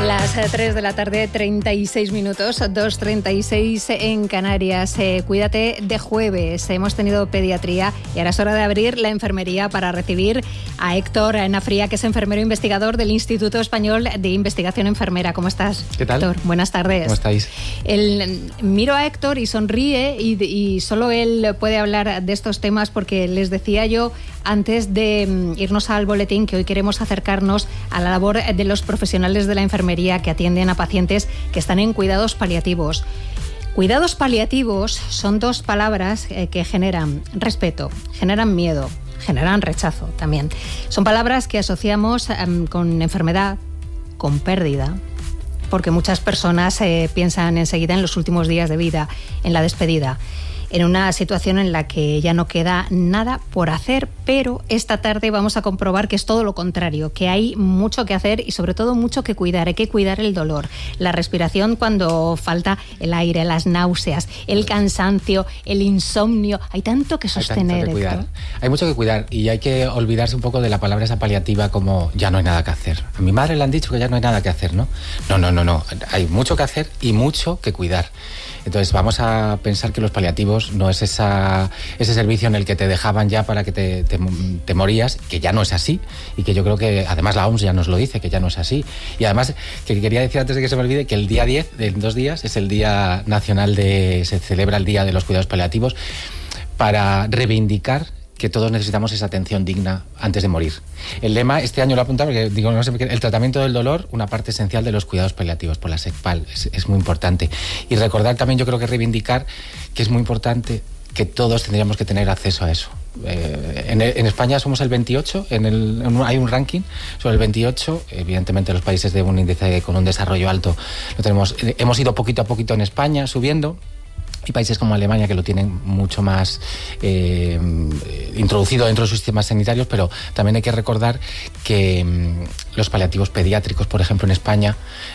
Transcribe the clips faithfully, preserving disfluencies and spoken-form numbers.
Las tres de la tarde, treinta y seis minutos, dos treinta y seis en Canarias. Eh, cuídate de jueves. Hemos tenido pediatría y ahora es hora de abrir la enfermería para recibir a Héctor Nafría, que es enfermero investigador del Instituto Español de Investigación Enfermera. ¿Cómo estás? ¿Qué tal? Héctor, buenas tardes. ¿Cómo estáis? El, miro a Héctor y sonríe y, y solo él puede hablar de estos temas porque les decía yo antes de irnos al boletín que hoy queremos acercarnos a la labor de los profesionales de la enfermería que atienden a pacientes que están en cuidados paliativos. Cuidados paliativos son dos palabras eh, que generan respeto, generan miedo, generan rechazo también. Son palabras que asociamos eh, con enfermedad, con pérdida, porque muchas personas eh, piensan enseguida en los últimos días de vida, en la despedida, en una situación en la que ya no queda nada por hacer, pero esta tarde vamos a comprobar que es todo lo contrario, que hay mucho que hacer y sobre todo mucho que cuidar. Hay que cuidar el dolor, la respiración cuando falta el aire, las náuseas, el cansancio, el insomnio. Hay tanto que sostener. Hay tanto que cuidar. Hay mucho que cuidar y hay que olvidarse un poco de la palabra esa paliativa como ya no hay nada que hacer. A mi madre le han dicho que ya no hay nada que hacer, ¿no? No, no, no, no. Hay mucho que hacer y mucho que cuidar. Entonces vamos a pensar que los paliativos no es esa, ese servicio en el que te dejaban ya para que te, te, te morías, que ya no es así, y que yo creo que además la O M S ya nos lo dice, que ya no es así. Y además, que quería decir antes de que se me olvide, que el día diez, en dos días, es el Día Nacional de... se celebra el Día de los Cuidados Paliativos para reivindicar que todos necesitamos esa atención digna antes de morir. El lema, este año lo he apuntado porque digo, no sé, el tratamiento del dolor, una parte esencial de los cuidados paliativos por la SECPAL, es, es muy importante. Y recordar también, yo creo que reivindicar que es muy importante que todos tendríamos que tener acceso a eso. Eh, en, en España somos el veintiocho, en el, en un, hay un ranking sobre el veintiocho, evidentemente los países de un índice con un desarrollo alto lo tenemos, eh, hemos ido poquito a poquito en España subiendo. Y países como Alemania que lo tienen mucho más eh, introducido dentro de sus sistemas sanitarios, pero también hay que recordar que mm, los paliativos pediátricos, por ejemplo, en España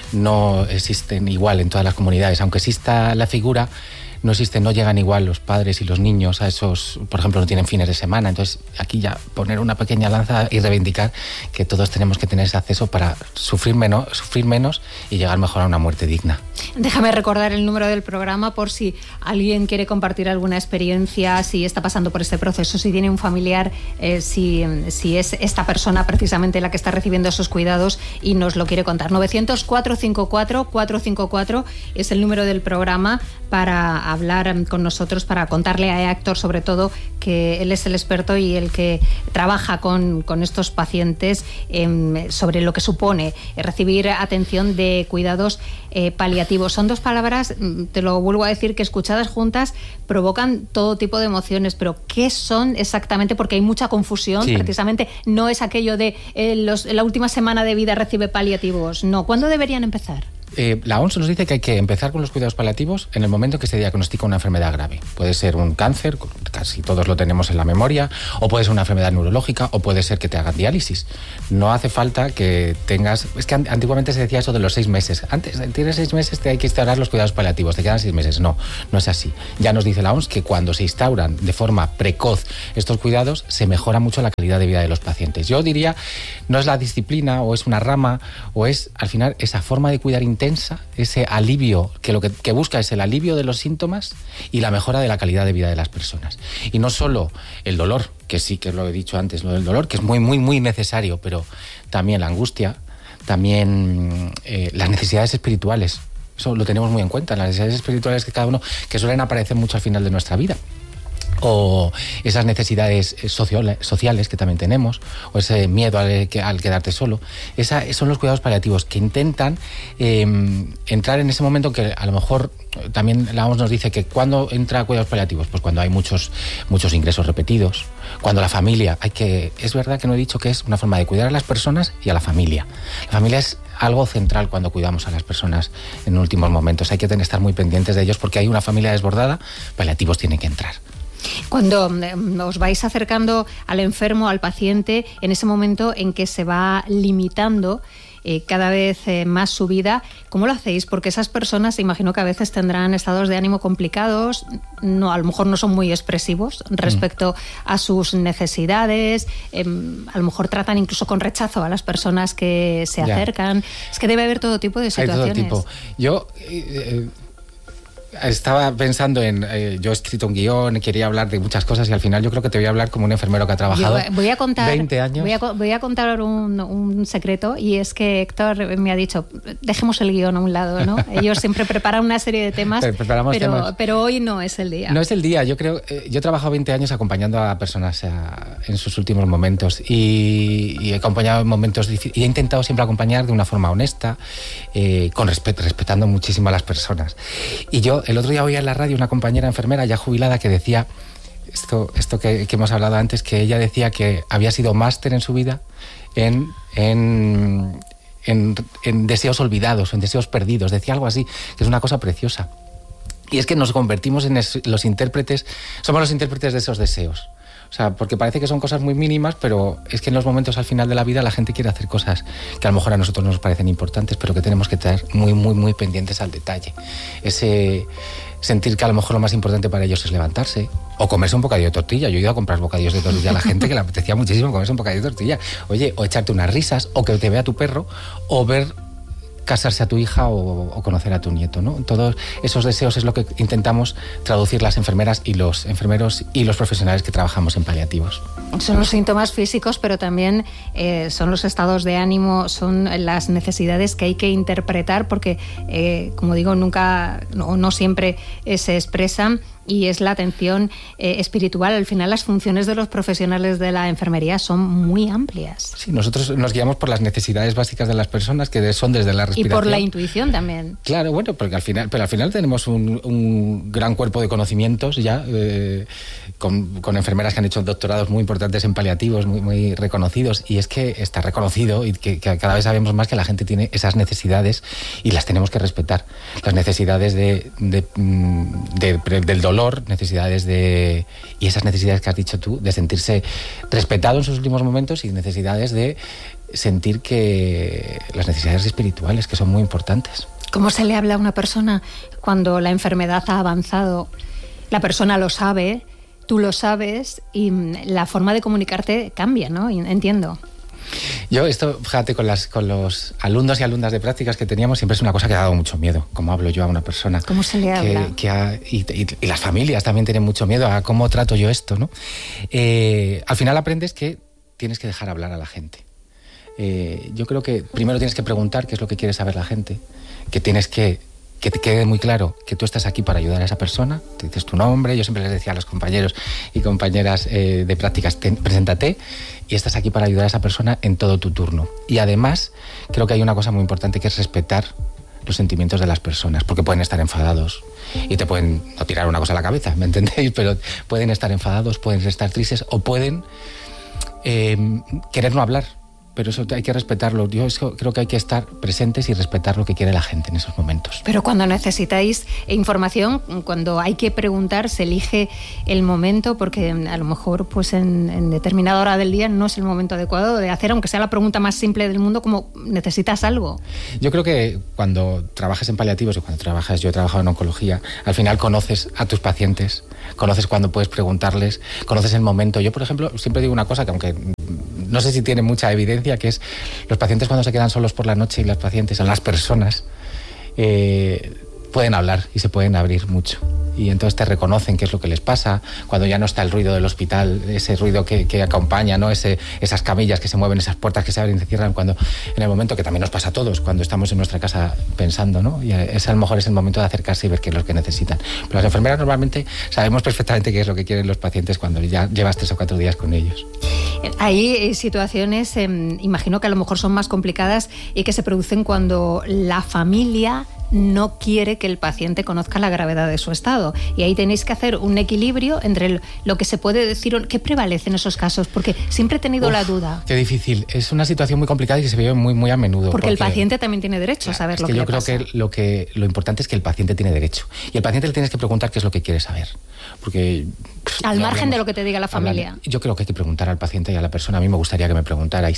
no existen igual en todas las comunidades. Aunque exista la figura, no existen, no llegan igual los padres y los niños a esos, por ejemplo, no tienen fines de semana. Entonces, aquí ya poner una pequeña lanza y reivindicar que todos tenemos que tener ese acceso para sufrir menos, sufrir menos y llegar mejor a una muerte digna. Déjame recordar el número del programa por si alguien quiere compartir alguna experiencia, si está pasando por este proceso, si tiene un familiar, eh, si, si es esta persona precisamente la que está recibiendo esos cuidados y nos lo quiere contar. novecientos, cuatrocientos cincuenta y cuatro, cuatrocientos cincuenta y cuatro es el número del programa para hablar con nosotros, para contarle a Héctor sobre todo que él es el experto y el que trabaja con, con estos pacientes eh, sobre lo que supone recibir atención de cuidados eh, paliativos. Son dos palabras, te lo vuelvo a decir, que escuchadas juntas provocan todo tipo de emociones, pero ¿qué son exactamente? Porque hay mucha confusión, sí. Precisamente no es aquello de eh, los, la última semana de vida recibe paliativos, no. ¿Cuándo deberían empezar? Eh, la O M S nos dice que hay que empezar con los cuidados paliativos en el momento que se diagnostica una enfermedad grave. Puede ser un cáncer, casi todos lo tenemos en la memoria, o puede ser una enfermedad neurológica, o puede ser que te hagan diálisis. No hace falta que tengas... Es que antiguamente se decía eso de los seis meses. Antes, tienes seis meses, te hay que instaurar los cuidados paliativos, te quedan seis meses. No, no es así. Ya nos dice la O M S que cuando se instauran de forma precoz estos cuidados, se mejora mucho la calidad de vida de los pacientes. Yo diría, no es la disciplina, o es una rama, o es, al final, esa forma de cuidar intensa, ese alivio, que lo que, que busca es el alivio de los síntomas y la mejora de la calidad de vida de las personas. Y no solo el dolor, que sí que lo he dicho antes, lo del dolor, que es muy, muy, muy necesario, pero también la angustia, también eh, las necesidades espirituales. Eso lo tenemos muy en cuenta, las necesidades espirituales que cada uno, que suelen aparecer mucho al final de nuestra vida. O esas necesidades sociales que también tenemos, o ese miedo al, al quedarte solo. Esa, son los cuidados paliativos que intentan eh, entrar en ese momento que a lo mejor también la O M S nos dice que ¿cuándo entra a cuidados paliativos? Pues cuando hay muchos, muchos ingresos repetidos, cuando la familia, hay que, es verdad que no he dicho que es una forma de cuidar a las personas y a la familia. La familia es algo central cuando cuidamos a las personas en últimos momentos. Hay que tener, estar muy pendientes de ellos porque hay una familia desbordada, paliativos tienen que entrar. Cuando os vais acercando al enfermo, al paciente, en ese momento en que se va limitando eh, cada vez eh, más subida. ¿Cómo lo hacéis? Porque esas personas, imagino que a veces tendrán estados de ánimo complicados, no, a lo mejor no son muy expresivos respecto mm. a sus necesidades, eh, a lo mejor tratan incluso con rechazo a las personas que se ya. acercan. Es que debe haber todo tipo de situaciones. Hay todo tipo. Yo... Eh, Estaba pensando en, eh, yo he escrito un guión, quería hablar de muchas cosas y al final yo creo que te voy a hablar como un enfermero que ha trabajado yo voy a contar, veinte años. Voy a, voy a contar un, un secreto, y es que Héctor me ha dicho, dejemos el guión a un lado, ¿no? Ellos siempre preparan una serie de temas, pero, pero, temas. pero hoy no es el día. No es el día, yo creo, eh, yo he trabajado veinte años acompañando a personas a, en sus últimos momentos y, y he acompañado en momentos difíciles y he intentado siempre acompañar de una forma honesta, eh, con respeto, respetando muchísimo a las personas. Y yo el otro día oía en la radio una compañera enfermera ya jubilada que decía esto, esto que, que hemos hablado antes, que ella decía que había sido máster en su vida en, en, en, en deseos olvidados, en deseos perdidos. Decía algo así, que es una cosa preciosa. Y es que nos convertimos en es, los intérpretes, somos los intérpretes de esos deseos. O sea, porque parece que son cosas muy mínimas, pero es que en los momentos al final de la vida la gente quiere hacer cosas que a lo mejor a nosotros no nos parecen importantes, pero que tenemos que estar muy, muy, muy pendientes al detalle. Ese sentir que a lo mejor lo más importante para ellos es levantarse o comerse un bocadillo de tortilla. Yo he ido a comprar bocadillos de tortilla a la gente que le apetecía muchísimo comerse un bocadillo de tortilla. Oye, o echarte unas risas, o que te vea tu perro, o ver casarse a tu hija o, o conocer a tu nieto, ¿no? Todos esos deseos es lo que intentamos traducir las enfermeras y los enfermeros y los profesionales que trabajamos en paliativos. Son los síntomas físicos, pero también eh, son los estados de ánimo, son las necesidades que hay que interpretar, porque, eh, como digo, nunca o no, no siempre eh, se expresan. Y es la atención eh, espiritual. Al final, las funciones de los profesionales de la enfermería son muy amplias. Sí, nosotros nos guiamos por las necesidades básicas de las personas, que son desde la respiración. Y por la intuición también. Claro, bueno, porque al final, pero al final tenemos un, un gran cuerpo de conocimientos ya, eh, con, con enfermeras que han hecho doctorados muy importantes en paliativos, muy, muy reconocidos, y es que está reconocido y que, que cada vez sabemos más que la gente tiene esas necesidades y las tenemos que respetar. Las necesidades de, de, de, de, del dolor, necesidades de... y esas necesidades que has dicho tú, de sentirse respetado en sus últimos momentos, y necesidades de sentir que... las necesidades espirituales, que son muy importantes. ¿Cómo se le habla a una persona cuando la enfermedad ha avanzado? La persona lo sabe, tú lo sabes, y la forma de comunicarte cambia, ¿no? Entiendo. Yo esto, fíjate, con, las, con los alumnos y alumnas de prácticas que teníamos, siempre es una cosa que ha dado mucho miedo, cómo hablo yo a una persona. ¿Cómo se le habla? Que, que ha, y, y, y las familias también tienen mucho miedo a cómo trato yo esto, ¿no? Eh, al final aprendes que tienes que dejar hablar a la gente. Eh, yo creo que primero tienes que preguntar qué es lo que quiere saber la gente, que tienes que... que te quede muy claro que tú estás aquí para ayudar a esa persona, te dices tu nombre. Yo siempre les decía a los compañeros y compañeras eh, de prácticas, ten, preséntate, y estás aquí para ayudar a esa persona en todo tu turno. Y además creo que hay una cosa muy importante, que es respetar los sentimientos de las personas, porque pueden estar enfadados y te pueden no tirar una cosa a la cabeza, ¿me entendéis? Pero pueden estar enfadados, pueden estar tristes, o pueden eh, querer no hablar. Pero eso hay que respetarlo. Yo eso, creo que hay que estar presentes y respetar lo que quiere la gente en esos momentos. Pero cuando necesitáis información, cuando hay que preguntar, se elige el momento, porque a lo mejor pues en, en determinada hora del día no es el momento adecuado de hacer, aunque sea la pregunta más simple del mundo, como necesitas algo. Yo creo que cuando trabajas en paliativos y cuando trabajas, yo he trabajado en oncología, al final conoces a tus pacientes, conoces cuándo puedes preguntarles, conoces el momento. Yo, por ejemplo, siempre digo una cosa que, aunque no sé si tiene mucha evidencia, que es los pacientes cuando se quedan solos por la noche, y las pacientes, las personas, eh, pueden hablar y se pueden abrir mucho. Y entonces te reconocen qué es lo que les pasa, cuando ya no está el ruido del hospital, ese ruido que, que acompaña, ¿no? Ese, esas camillas que se mueven, esas puertas que se abren y se cierran, cuando, en el momento que también nos pasa a todos, cuando estamos en nuestra casa pensando, ¿no? Y ese a lo mejor es el momento de acercarse y ver qué es lo que necesitan. Pero las enfermeras normalmente sabemos perfectamente qué es lo que quieren los pacientes cuando ya llevas tres o cuatro días con ellos. Hay situaciones, eh, imagino que a lo mejor son más complicadas y que se producen cuando la familia no quiere que el paciente conozca la gravedad de su estado. Y ahí tenéis que hacer un equilibrio entre lo que se puede decir. ¿Qué prevalece en esos casos? Porque siempre he tenido Uf, la duda. Qué difícil. Es una situación muy complicada y que se vive muy, muy a menudo. Porque, porque el paciente también tiene derecho claro, a saber lo que, que le pasa. Yo creo que lo, que lo importante es que el paciente tiene derecho. Y al paciente le tienes que preguntar qué es lo que quiere saber. porque... Al margen hablamos, de lo que te diga la familia. Hablan, yo creo que hay que preguntar al paciente y a la persona. A mí me gustaría que me preguntarais.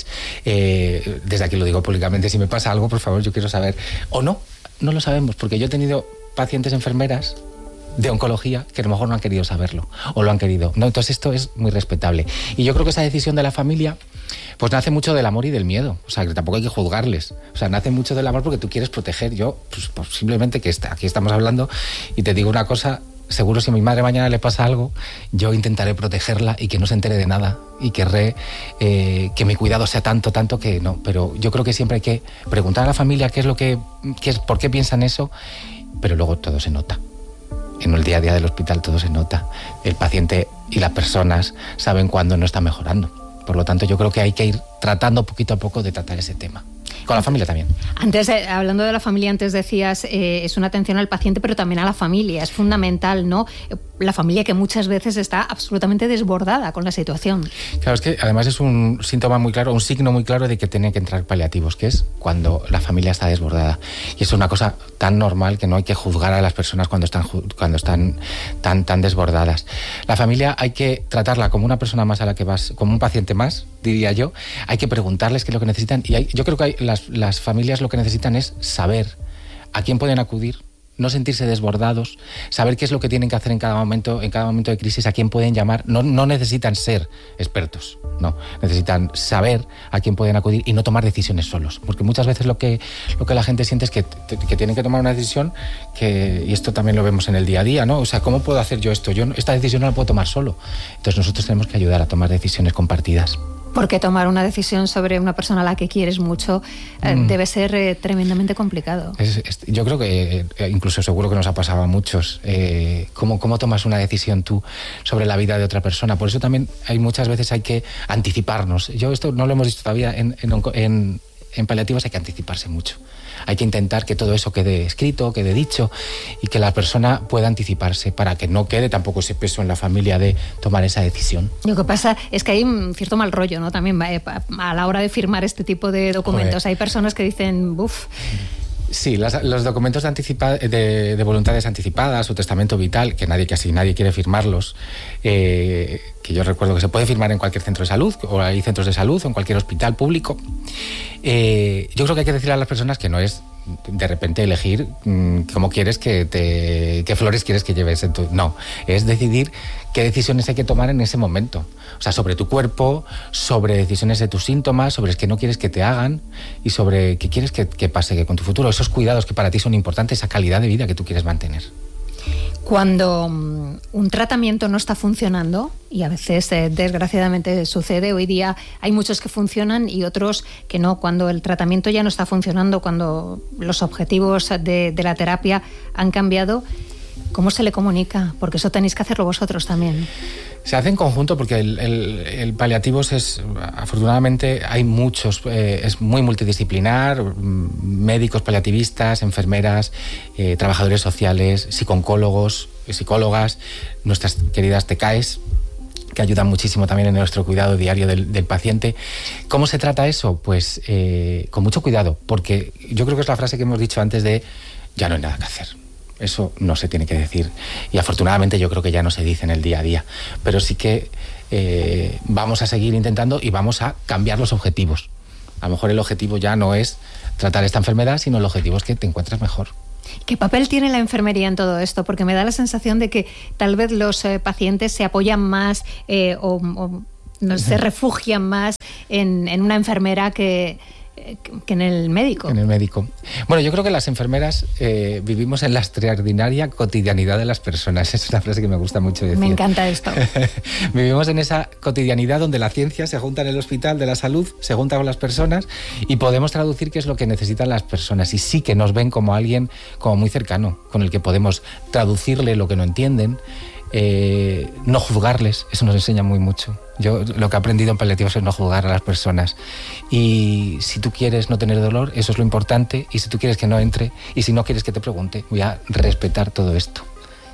Eh, desde aquí lo digo públicamente, si me pasa algo, por favor, yo quiero saber. O no, no lo sabemos, porque yo he tenido pacientes enfermeras de oncología que a lo mejor no han querido saberlo, o lo han querido. No, entonces esto es muy respetable. Y yo creo que esa decisión de la familia pues nace mucho del amor y del miedo. O sea, que tampoco hay que juzgarles. O sea, nace mucho del amor porque tú quieres proteger. Yo, pues, pues simplemente que está, aquí estamos hablando y te digo una cosa... Seguro si a mi madre mañana le pasa algo, yo intentaré protegerla y que no se entere de nada y querré eh, que mi cuidado sea tanto, tanto que no. Pero yo creo que siempre hay que preguntar a la familia qué es lo que, qué es, por qué piensan eso, pero luego todo se nota. En el día a día del hospital todo se nota. El paciente y las personas saben cuándo no está mejorando. Por lo tanto, yo creo que hay que ir tratando poquito a poco de tratar ese tema. Con la familia también. Antes, eh, hablando de la familia, antes decías, eh, es una atención al paciente, pero también a la familia. Es fundamental, ¿no? La familia que muchas veces está absolutamente desbordada con la situación. Claro, es que además es un síntoma muy claro, un signo muy claro de que tienen que entrar paliativos, que es cuando la familia está desbordada. Y es una cosa tan normal que no hay que juzgar a las personas cuando están, cuando están tan, tan desbordadas. La familia hay que tratarla como una persona más a la que vas, como un paciente más, diría yo. Hay que preguntarles qué es lo que necesitan. Y hay, yo creo que hay, las, las familias lo que necesitan es saber a quién pueden acudir, no sentirse desbordados, saber qué es lo que tienen que hacer en cada momento, en cada momento de crisis, a quién pueden llamar. No, no necesitan ser expertos, no, necesitan saber a quién pueden acudir y no tomar decisiones solos, porque muchas veces lo que, lo que la gente siente es que, que tienen que tomar una decisión que, y esto también lo vemos en el día a día, ¿no? O sea, ¿cómo puedo hacer yo esto? Yo esta decisión no la puedo tomar solo. Entonces nosotros tenemos que ayudar a tomar decisiones compartidas. Porque tomar una decisión sobre una persona a la que quieres mucho eh, mm. debe ser eh, tremendamente complicado. Es, es, yo creo que eh, incluso seguro que nos ha pasado a muchos. Eh, ¿cómo, ¿Cómo tomas una decisión tú sobre la vida de otra persona? Por eso también hay muchas veces hay que anticiparnos. Yo esto no lo hemos visto todavía en, en, en, en paliativos, hay que anticiparse mucho. Hay que intentar que todo eso quede escrito, quede dicho y que la persona pueda anticiparse para que no quede tampoco ese peso en la familia de tomar esa decisión. Lo que pasa es que hay un cierto mal rollo, ¿no? También a la hora de firmar este tipo de documentos. Joder. Hay personas que dicen, uff... Sí, las, los documentos de, anticipa, de, de voluntades anticipadas o testamento vital, que nadie casi nadie quiere firmarlos, eh, que yo recuerdo que se puede firmar en cualquier centro de salud, o hay centros de salud, o en cualquier hospital público. Eh, yo creo que hay que decirle a las personas que no es de repente elegir mmm, cómo quieres que te, qué flores quieres que lleves en tu... No, es decidir qué decisiones hay que tomar en ese momento. O sea, sobre tu cuerpo, sobre decisiones de tus síntomas, sobre qué no quieres que te hagan y sobre qué quieres que, que pase que con tu futuro. Esos cuidados que para ti son importantes, esa calidad de vida que tú quieres mantener. Cuando um, un tratamiento no está funcionando, y a veces eh, desgraciadamente sucede, hoy día hay muchos que funcionan y otros que no, cuando el tratamiento ya no está funcionando, cuando los objetivos de, de la terapia han cambiado, ¿cómo se le comunica? Porque eso tenéis que hacerlo vosotros también. Se hace en conjunto porque el, el, el paliativos es, afortunadamente, hay muchos, eh, es muy multidisciplinar, médicos paliativistas, enfermeras, eh, trabajadores sociales, psicólogos, psicólogas, nuestras queridas T C A Es, que ayudan muchísimo también en nuestro cuidado diario del, del paciente. ¿Cómo se trata eso? Pues eh, con mucho cuidado, porque yo creo que es la frase que hemos dicho antes de ya no hay nada que hacer. Eso no se tiene que decir y afortunadamente yo creo que ya no se dice en el día a día, pero sí que eh, vamos a seguir intentando y vamos a cambiar los objetivos. A lo mejor el objetivo ya no es tratar esta enfermedad, sino el objetivo es que te encuentres mejor. ¿Qué papel tiene la enfermería en todo esto? Porque me da la sensación de que tal vez los eh, pacientes se apoyan más eh, o, o no, se refugian más en, en una enfermera que... que en el médico. En el médico. Bueno, yo creo que las enfermeras eh, vivimos en la extraordinaria cotidianidad de las personas. Es una frase que me gusta mucho decir. Me encanta esto. Vivimos en esa cotidianidad donde la ciencia se junta en el hospital de la salud, se junta con las personas y podemos traducir qué es lo que necesitan las personas. Y sí que nos ven como alguien como muy cercano, con el que podemos traducirle lo que no entienden, eh, no juzgarles. Eso nos enseña muy mucho. Yo lo que he aprendido en paliativos es no juzgar a las personas. Y si tú quieres no tener dolor, eso es lo importante. Y si tú quieres que no entre, y si no quieres que te pregunte, voy a respetar todo esto.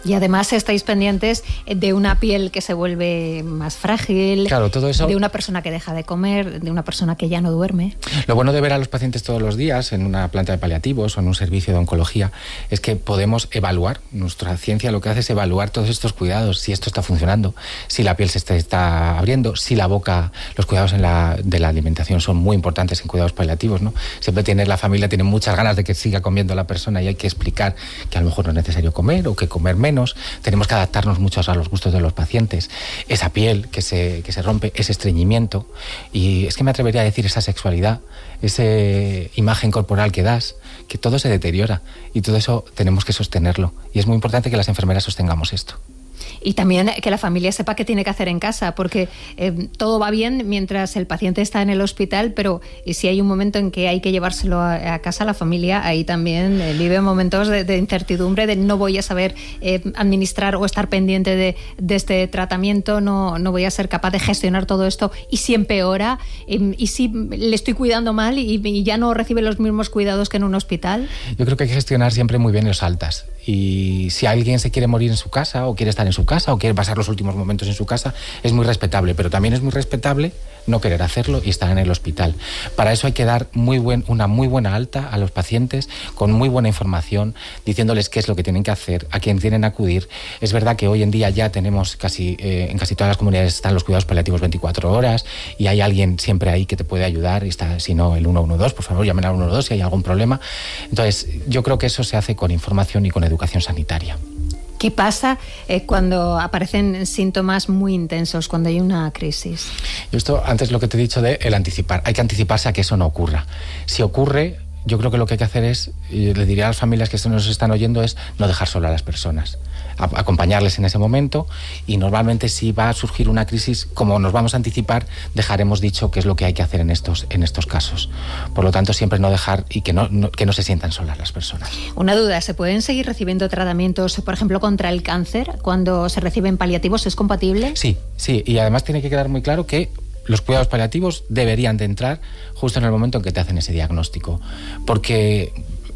Y además estáis pendientes de una piel que se vuelve más frágil, claro, todo eso, de una persona que deja de comer, de una persona que ya no duerme. Lo bueno de ver a los pacientes todos los días en una planta de paliativos o en un servicio de oncología es que podemos evaluar, nuestra ciencia lo que hace es evaluar todos estos cuidados, si esto está funcionando, si la piel se está, está abriendo, si la boca, los cuidados en la, de la alimentación son muy importantes en cuidados paliativos, ¿no? Siempre tiene la familia, tiene muchas ganas de que siga comiendo la persona y hay que explicar que a lo mejor no es necesario comer o que comer menos. Tenemos que adaptarnos mucho a los gustos de los pacientes. Esa piel que se, que se rompe, ese estreñimiento, y es que me atrevería a decir esa sexualidad, esa imagen corporal que das, que todo se deteriora y todo eso tenemos que sostenerlo. Y es muy importante que las enfermeras sostengamos esto. Y también que la familia sepa qué tiene que hacer en casa, porque eh, todo va bien mientras el paciente está en el hospital, pero si hay un momento en que hay que llevárselo a, a casa, la familia ahí también eh, vive momentos de, de incertidumbre, de no voy a saber eh, administrar o estar pendiente de, de este tratamiento, no, no voy a ser capaz de gestionar todo esto, y si empeora, eh, y si le estoy cuidando mal y, y ya no recibe los mismos cuidados que en un hospital. Yo creo que hay que gestionar siempre muy bien los altas. Y si alguien se quiere morir en su casa o quiere estar en su casa o quiere pasar los últimos momentos en su casa, es muy respetable, pero también es muy respetable no querer hacerlo y estar en el hospital. Para eso hay que dar muy buen, una muy buena alta a los pacientes con muy buena información, diciéndoles qué es lo que tienen que hacer, a quién tienen que acudir. Es verdad que hoy en día ya tenemos casi, eh, en casi todas las comunidades están los cuidados paliativos veinticuatro horas y hay alguien siempre ahí que te puede ayudar. Y está, si no, el uno uno dos, por favor, llamen al uno uno dos si hay algún problema. Entonces, yo creo que eso se hace con información y con educación sanitaria. ¿Qué pasa eh, cuando aparecen síntomas muy intensos, cuando hay una crisis? Y esto, antes lo que te he dicho de el anticipar. Hay que anticiparse a que eso no ocurra. Si ocurre, yo creo que lo que hay que hacer es, y le diría a las familias que esto nos están oyendo, es no dejar solo a las personas. A, acompañarles en ese momento, y normalmente si va a surgir una crisis, como nos vamos a anticipar, dejaremos dicho qué es lo que hay que hacer en estos, en estos casos. Por lo tanto, siempre no dejar y que no, no, que no se sientan solas las personas. Una duda, ¿se pueden seguir recibiendo tratamientos, por ejemplo, contra el cáncer cuando se reciben paliativos? ¿Es compatible? Sí, sí, y además tiene que quedar muy claro que los cuidados paliativos deberían de entrar justo en el momento en que te hacen ese diagnóstico, porque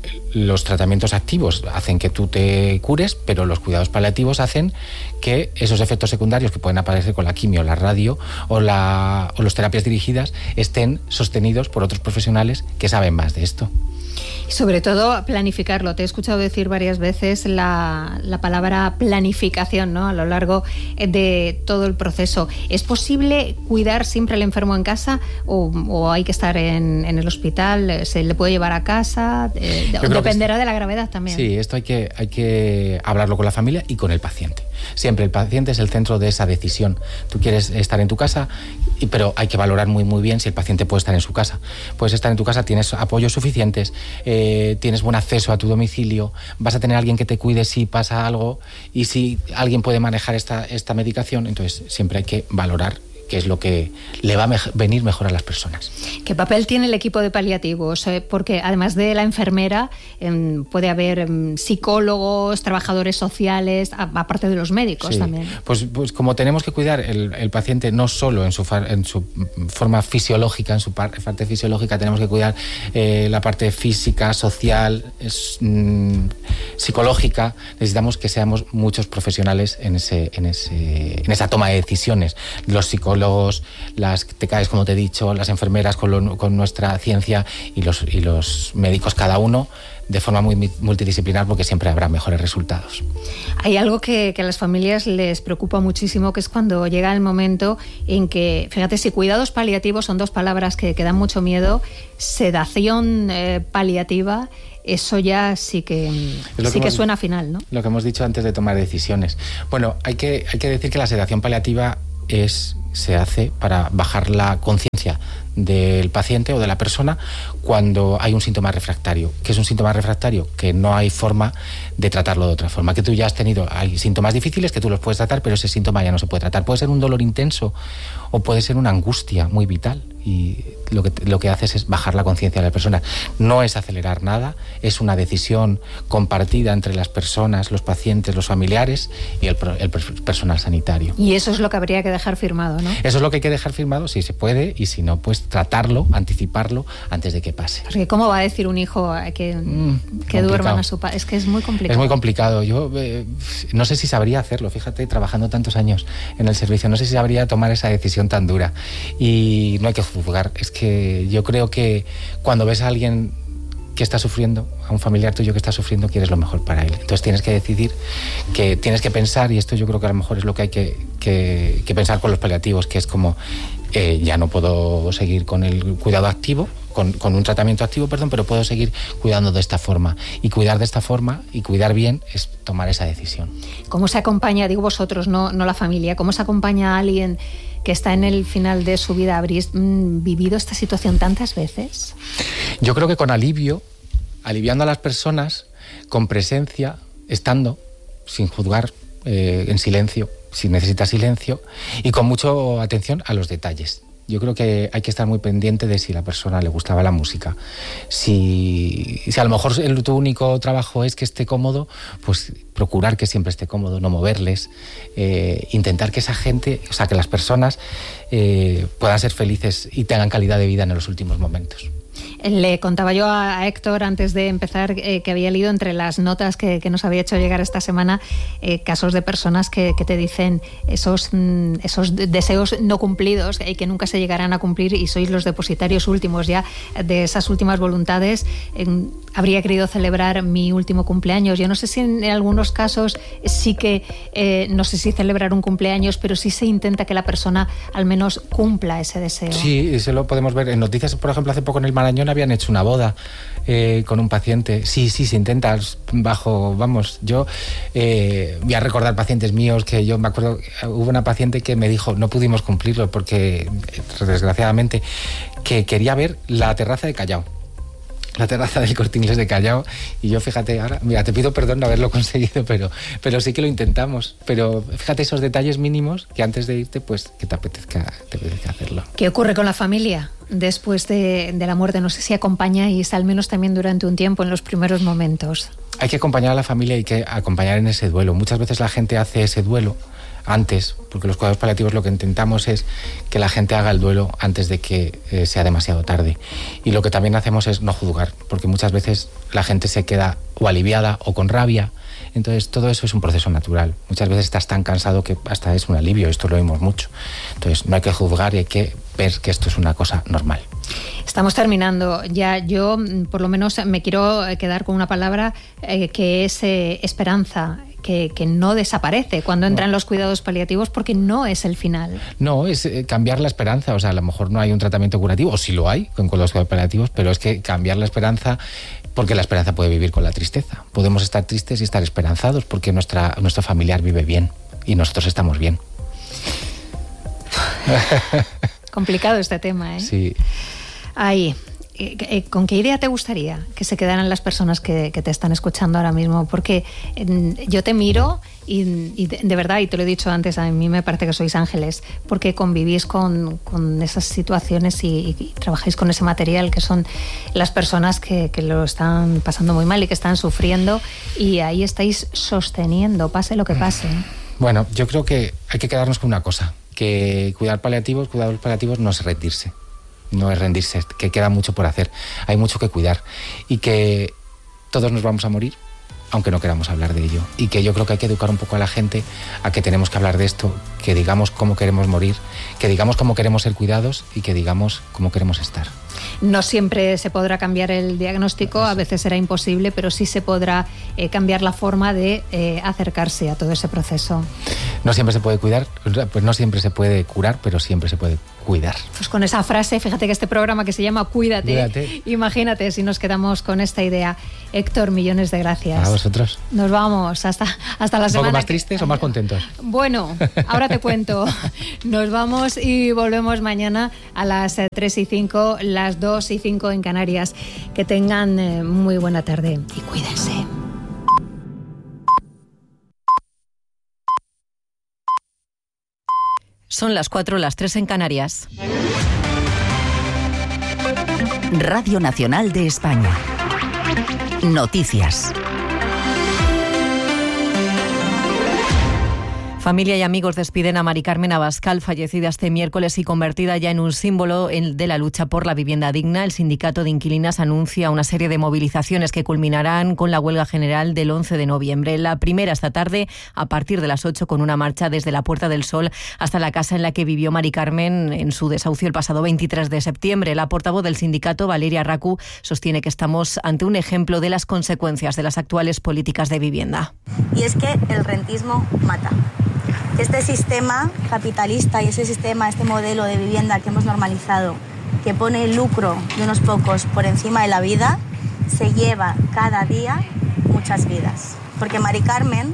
los tratamientos activos hacen que tú te cures, pero los cuidados paliativos hacen que esos efectos secundarios que pueden aparecer con la quimio, la radio o, la, o las terapias dirigidas estén sostenidos por otros profesionales que saben más de esto. Y sobre todo planificarlo. Te he escuchado decir varias veces la, la palabra planificación, ¿no? A lo largo de todo el proceso. ¿Es posible cuidar siempre al enfermo en casa o, o hay que estar en, en el hospital? ¿Se le puede llevar a casa? Eh, dependerá de la gravedad también. Sí, esto hay que, hay que hablarlo con la familia y con el paciente. Siempre el paciente es el centro de esa decisión. Tú quieres estar en tu casa, pero hay que valorar muy muy bien si el paciente puede estar en su casa. Puedes estar en tu casa, tienes apoyos suficientes, eh, tienes buen acceso a tu domicilio, vas a tener a alguien que te cuide si pasa algo, y si alguien puede manejar esta, esta medicación, entonces siempre hay que valorar qué es lo que le va a me- venir mejor a las personas. ¿Qué papel tiene el equipo de paliativos? Eh, porque además de la enfermera, eh, puede haber eh, psicólogos, trabajadores sociales, a- aparte de los médicos sí. también. Pues, pues como tenemos que cuidar el, el paciente no solo en su, fa- en su forma fisiológica, en su par- parte fisiológica, tenemos que cuidar eh, la parte física, social, es, mm, psicológica. Necesitamos que seamos muchos profesionales en, ese, en, ese, en esa toma de decisiones. Los psicólogos, las T K Es, como te he dicho, las enfermeras con, lo, con nuestra ciencia y los, y los médicos, cada uno de forma muy multidisciplinar, porque siempre habrá mejores resultados. Hay algo que, que a las familias les preocupa muchísimo, que es cuando llega el momento en que, fíjate, si cuidados paliativos son dos palabras que, que dan mucho miedo, sedación eh, paliativa, eso ya sí que, sí que, que suena final, ¿no? Lo que hemos dicho antes de tomar decisiones. Bueno, hay que, hay que decir que la sedación paliativa es, se hace para bajar la conciencia del paciente o de la persona cuando hay un síntoma refractario. ¿Qué es un síntoma refractario? Que no hay forma de tratarlo de otra forma. Que tú ya has tenido, hay síntomas difíciles que tú los puedes tratar, pero ese síntoma ya no se puede tratar. Puede ser un dolor intenso o puede ser una angustia muy vital, y lo que, lo que haces es bajar la conciencia de la persona. No es acelerar nada, es una decisión compartida entre las personas, los pacientes, los familiares y el, el personal sanitario. Y eso es lo que habría que dejar firmado, ¿no? Eso es lo que hay que dejar firmado, si se puede, y si no, pues tratarlo, anticiparlo antes de que que pase. Porque ¿cómo va a decir un hijo que, mm, que duerman a su padre? Es que es muy complicado. Es muy complicado. Yo eh, no sé si sabría hacerlo, fíjate, trabajando tantos años en el servicio, no sé si sabría tomar esa decisión tan dura. Y no hay que juzgar. Es que yo creo que cuando ves a alguien que está sufriendo, a un familiar tuyo que está sufriendo, quieres lo mejor para él. Entonces tienes que decidir, que tienes que pensar, y esto yo creo que a lo mejor es lo que hay que, que, que pensar con los paliativos, que es como, eh, ya no puedo seguir con el cuidado activo, con, con un tratamiento activo, perdón, pero puedo seguir cuidando de esta forma. Y cuidar de esta forma, y cuidar bien, es tomar esa decisión. ¿Cómo se acompaña, digo vosotros, no, no la familia, cómo se acompaña a alguien que está en el final de su vida? ¿Habréis mmm, vivido esta situación tantas veces? Yo creo que con alivio, aliviando a las personas, con presencia, estando, sin juzgar, eh, en silencio, si necesita silencio, y con mucha atención a los detalles. Yo creo que hay que estar muy pendiente de si a la persona le gustaba la música. Si, si a lo mejor el, tu único trabajo es que esté cómodo, pues procurar que siempre esté cómodo, no moverles, eh, intentar que esa gente, o sea, que las personas eh, puedan ser felices y tengan calidad de vida en los últimos momentos. Le contaba yo a Héctor antes de empezar eh, que había leído entre las notas que, que nos había hecho llegar esta semana eh, casos de personas que, que te dicen esos, mm, esos deseos no cumplidos y eh, que nunca se llegarán a cumplir, y sois los depositarios últimos ya de esas últimas voluntades. Eh, habría querido celebrar mi último cumpleaños. Yo no sé si en algunos casos sí que, eh, no sé si celebrar un cumpleaños, pero sí se intenta que la persona al menos cumpla ese deseo. Sí, eso lo podemos ver en noticias. Por ejemplo, hace poco en el Marañón habían hecho una boda eh, con un paciente. Sí, sí, se intenta bajo, vamos, yo eh, voy a recordar pacientes míos que yo me acuerdo, hubo una paciente que me dijo, no pudimos cumplirlo porque, desgraciadamente, que quería ver la terraza de Callao. La terraza del Corte Inglés de Callao, y yo, fíjate, ahora, mira, te pido perdón no haberlo conseguido, pero, pero sí que lo intentamos. Pero fíjate esos detalles mínimos que antes de irte, pues que te apetezca, te apetezca hacerlo. ¿Qué ocurre con la familia después de, de la muerte? No sé si acompañáis, al menos también durante un tiempo, en los primeros momentos. Hay que acompañar a la familia y hay que acompañar en ese duelo. Muchas veces la gente hace ese duelo antes, porque los cuidados paliativos lo que intentamos es que la gente haga el duelo antes de que eh, sea demasiado tarde. Y lo que también hacemos es no juzgar, porque muchas veces la gente se queda o aliviada o con rabia. Entonces todo eso es un proceso natural. Muchas veces estás tan cansado que hasta es un alivio, esto lo vemos mucho. Entonces no hay que juzgar y hay que ver que esto es una cosa normal. Estamos terminando ya. Yo por lo menos me quiero quedar con una palabra eh, que es eh, esperanza. Que, que no desaparece cuando entran no. los cuidados paliativos, porque no es el final. No, es eh, cambiar la esperanza. O sea, a lo mejor no hay un tratamiento curativo, o sí lo hay con, con los cuidados paliativos, pero es que cambiar la esperanza, porque la esperanza puede vivir con la tristeza. Podemos estar tristes y estar esperanzados porque nuestra, nuestro familiar vive bien y nosotros estamos bien. Complicado este tema, ¿eh? Sí. Ahí. ¿Con qué idea te gustaría que se quedaran las personas que, que te están escuchando ahora mismo? Porque yo te miro y, y de, de verdad, y te lo he dicho antes, a mí me parece que sois ángeles, porque convivís con, con esas situaciones y, y trabajáis con ese material que son las personas que, que lo están pasando muy mal y que están sufriendo, y ahí estáis sosteniendo, pase lo que pase. Bueno, yo creo que hay que quedarnos con una cosa, que cuidar paliativos, cuidados paliativos no es rendirse. No es rendirse, que queda mucho por hacer, hay mucho que cuidar y que todos nos vamos a morir, aunque no queramos hablar de ello, y que yo creo que hay que educar un poco a la gente a que tenemos que hablar de esto, que digamos cómo queremos morir, que digamos cómo queremos ser cuidados y que digamos cómo queremos estar. No siempre se podrá cambiar el diagnóstico, a veces será imposible, pero sí se podrá eh, cambiar la forma de eh, acercarse a todo ese proceso. No siempre se puede cuidar, pues no siempre se puede curar, pero siempre se puede cuidar. Pues con esa frase, fíjate que este programa que se llama Cuídate, Cuídate. Imagínate si nos quedamos con esta idea. Héctor, millones de gracias. A vosotros. Nos vamos, hasta, hasta la semana. ¿Un poco más tristes que... o más contentos? Bueno, ahora te cuento. Nos vamos y volvemos mañana a las tres y cinco, las dos y cinco en Canarias. Que tengan eh, muy buena tarde y cuídense. Son las cuatro, las tres en Canarias. Radio Nacional de España. Noticias. Familia y amigos despiden a Mari Carmen Abascal, fallecida este miércoles y convertida ya en un símbolo de la lucha por la vivienda digna. El sindicato de inquilinas anuncia una serie de movilizaciones que culminarán con la huelga general del once de noviembre. La primera esta tarde, a partir de las ocho, con una marcha desde la Puerta del Sol hasta la casa en la que vivió Mari Carmen en su desahucio el pasado veintitrés de septiembre. La portavoz del sindicato, Valeria Racu, sostiene que estamos ante un ejemplo de las consecuencias de las actuales políticas de vivienda. Y es que el rentismo mata. Este sistema capitalista y ese sistema, este modelo de vivienda que hemos normalizado, que pone el lucro de unos pocos por encima de la vida, se lleva cada día muchas vidas. Porque Mari Carmen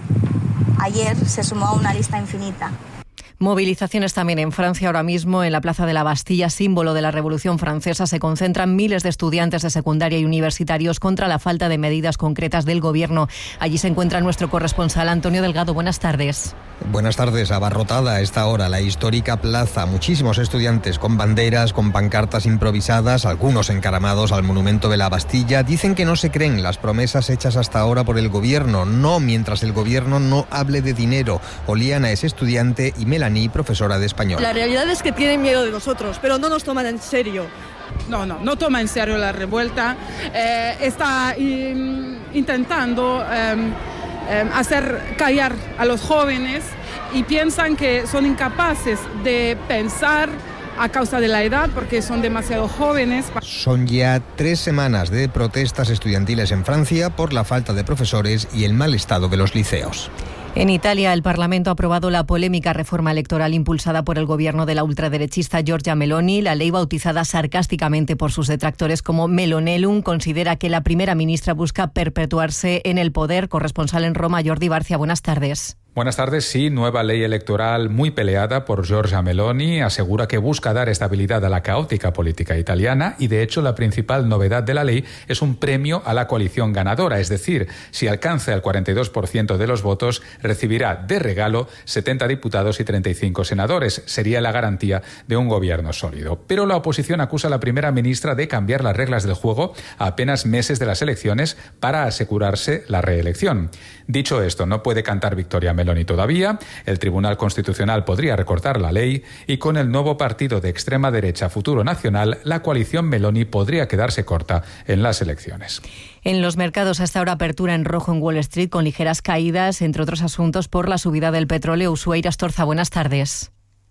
ayer se sumó a una lista infinita. Movilizaciones también en Francia. Ahora mismo en la Plaza de la Bastilla, símbolo de la Revolución Francesa, se concentran miles de estudiantes de secundaria y universitarios contra la falta de medidas concretas del Gobierno. Allí se encuentra nuestro corresponsal Antonio Delgado. Buenas tardes. Buenas tardes. Abarrotada a esta hora la histórica plaza. Muchísimos estudiantes con banderas, con pancartas improvisadas, algunos encaramados al monumento de la Bastilla. Dicen que no se creen las promesas hechas hasta ahora por el Gobierno. No mientras el Gobierno no hable de dinero. Oliana es estudiante y Melanie, profesora de español. La realidad es que tienen miedo de nosotros, pero no nos toman en serio. No, no, no toma en serio la revuelta. Eh, está in, intentando eh, eh, hacer callar a los jóvenes y piensan que son incapaces de pensar a causa de la edad, porque son demasiado jóvenes. Son ya tres semanas de protestas estudiantiles en Francia por la falta de profesores y el mal estado de los liceos. En Italia, el Parlamento ha aprobado la polémica reforma electoral impulsada por el gobierno de la ultraderechista Giorgia Meloni. La ley, bautizada sarcásticamente por sus detractores como Melonellum, considera que la primera ministra busca perpetuarse en el poder. Corresponsal en Roma, Jordi Barcia, buenas tardes. Buenas tardes. Sí, nueva ley electoral muy peleada por Giorgia Meloni. Asegura que busca dar estabilidad a la caótica política italiana y, de hecho, la principal novedad de la ley es un premio a la coalición ganadora. Es decir, si alcanza el cuarenta y dos por ciento de los votos, recibirá de regalo setenta diputados y treinta y cinco senadores. Sería la garantía de un gobierno sólido. Pero la oposición acusa a la primera ministra de cambiar las reglas del juego a apenas meses de las elecciones para asegurarse la reelección. Dicho esto, no puede cantar victoria Meloni todavía. El Tribunal Constitucional podría recortar la ley y con el nuevo partido de extrema derecha Futuro Nacional, la coalición Meloni podría quedarse corta en las elecciones. En los mercados, hasta ahora apertura en rojo en Wall Street, con ligeras caídas, entre otros asuntos, por la subida del petróleo. Ushuaia Astorza, buenas tardes.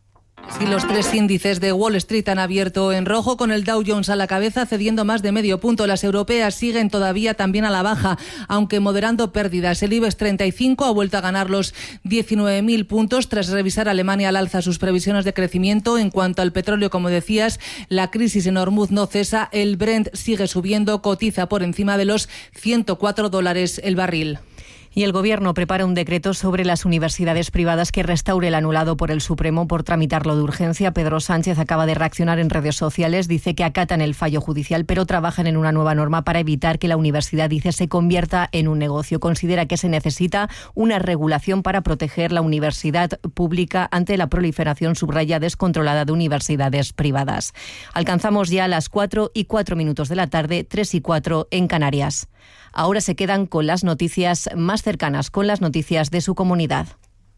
Sí, los tres índices de Wall Street han abierto en rojo, con el Dow Jones a la cabeza, cediendo más de medio punto. Las europeas siguen todavía también a la baja, aunque moderando pérdidas. El IBEX treinta y cinco ha vuelto a ganar los diecinueve mil puntos tras revisar Alemania al alza sus previsiones de crecimiento. En cuanto al petróleo, como decías, la crisis en Hormuz no cesa. El Brent sigue subiendo, cotiza por encima de los ciento cuatro dólares el barril. Y el Gobierno prepara un decreto sobre las universidades privadas que restaure el anulado por el Supremo por tramitarlo de urgencia. Pedro Sánchez acaba de reaccionar en redes sociales. Dice que acatan el fallo judicial, pero trabajan en una nueva norma para evitar que la universidad, dice, se convierta en un negocio. Considera que se necesita una regulación para proteger la universidad pública ante la proliferación, subraya, descontrolada de universidades privadas. Alcanzamos ya las cuatro y cuatro minutos de la tarde, tres y cuatro en Canarias. Ahora se quedan con las noticias más cercanas, con las noticias de su comunidad.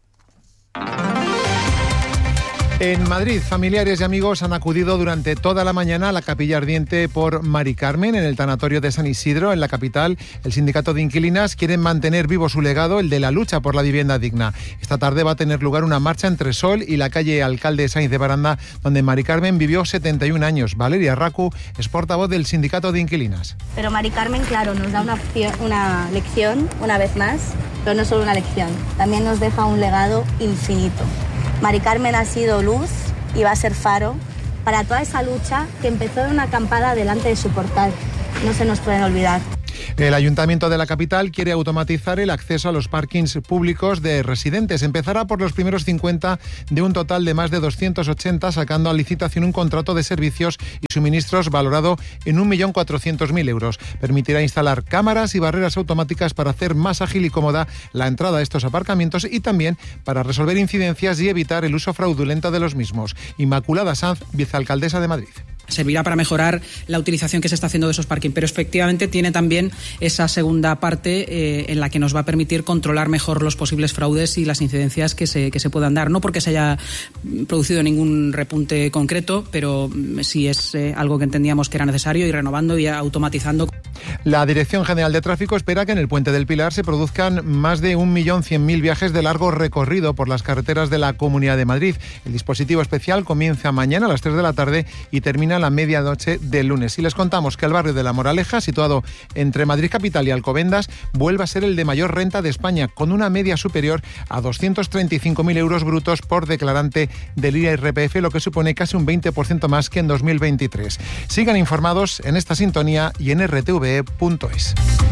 En Madrid, familiares y amigos han acudido durante toda la mañana a la capilla ardiente por Mari Carmen en el tanatorio de San Isidro, en la capital. El sindicato de inquilinas quiere mantener vivo su legado, el de la lucha por la vivienda digna. Esta tarde va a tener lugar una marcha entre Sol y la calle Alcalde Sainz de Baranda, donde Mari Carmen vivió setenta y un años. Valeria Racu es portavoz del sindicato de inquilinas. Pero Mari Carmen, claro, nos da una, opción, una lección, una vez más, pero no solo una lección, también nos deja un legado infinito. Mari Carmen ha sido luz y va a ser faro para toda esa lucha que empezó en una acampada delante de su portal. No se nos pueden olvidar. El Ayuntamiento de la capital quiere automatizar el acceso a los parkings públicos de residentes. Empezará por los primeros cincuenta de un total de más de doscientos ochenta, sacando a licitación un contrato de servicios y suministros valorado en un millón cuatrocientos mil euros. Permitirá instalar cámaras y barreras automáticas para hacer más ágil y cómoda la entrada a estos aparcamientos y también para resolver incidencias y evitar el uso fraudulento de los mismos. Inmaculada Sanz, vicealcaldesa de Madrid. servirá para mejorar la utilización que se está haciendo de esos parking, pero efectivamente tiene también esa segunda parte eh, en la que nos va a permitir controlar mejor los posibles fraudes y las incidencias que se, que se puedan dar. No porque se haya producido ningún repunte concreto, pero sí es eh, algo que entendíamos que era necesario, y renovando y automatizando. La Dirección General de Tráfico espera que en el Puente del Pilar se produzcan más de un millón cien mil viajes de largo recorrido por las carreteras de la Comunidad de Madrid. El dispositivo especial comienza mañana a las tres de la tarde y termina a la medianoche del lunes. Y les contamos que el barrio de La Moraleja, situado entre Madrid Capital y Alcobendas, vuelve a ser el de mayor renta de España, con una media superior a doscientos treinta y cinco mil euros brutos por declarante del I R P F, lo que supone casi un veinte por ciento más que en dos mil veintitrés. Sigan informados en esta sintonía y en r t v punto es.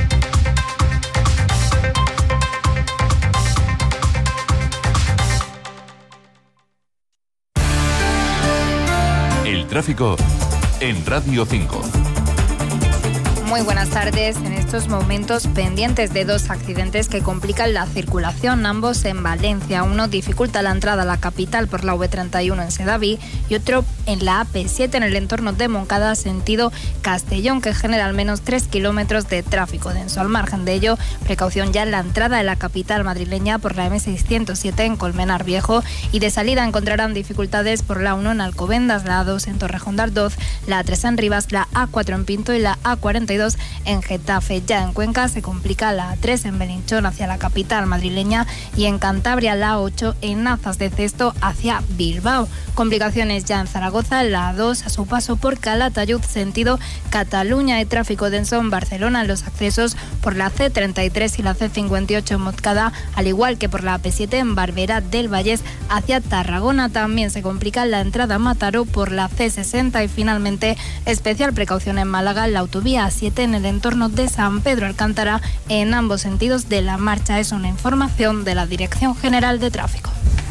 El tráfico en Radio cinco. Muy buenas tardes. En estos momentos pendientes de dos accidentes que complican la circulación, ambos en Valencia. Uno dificulta la entrada a la capital por la V treinta y uno en Sedaví y otro en la A P siete en el entorno de Moncada, sentido Castellón, que genera al menos tres kilómetros de tráfico denso. Al margen de ello, precaución ya en la entrada de la capital madrileña por la M seiscientos siete en Colmenar Viejo, y de salida encontrarán dificultades por la uno en Alcobendas, la A dos en Torrejón de Ardoz, la A tres en Rivas, la A cuatro en Pinto y la A cuarenta y dos en Getafe. Ya en Cuenca se complica la A tres en Belinchón hacia la capital madrileña, y en Cantabria la A ocho en Nazas de Cesto hacia Bilbao. Complicaciones ya en Zaragoza, la A dos a su paso por Calatayud sentido Cataluña, y tráfico denso en Barcelona en los accesos por la C treinta y tres y la C cincuenta y ocho en Montcada, al igual que por la A P siete en Barberá del Vallés hacia Tarragona. También se complica la entrada a Mataró por la C sesenta, y finalmente especial precaución en Málaga en la autovía A siete en el entorno de San Pedro Alcántara en ambos sentidos de la marcha. Es una información de la Dirección General de Tráfico.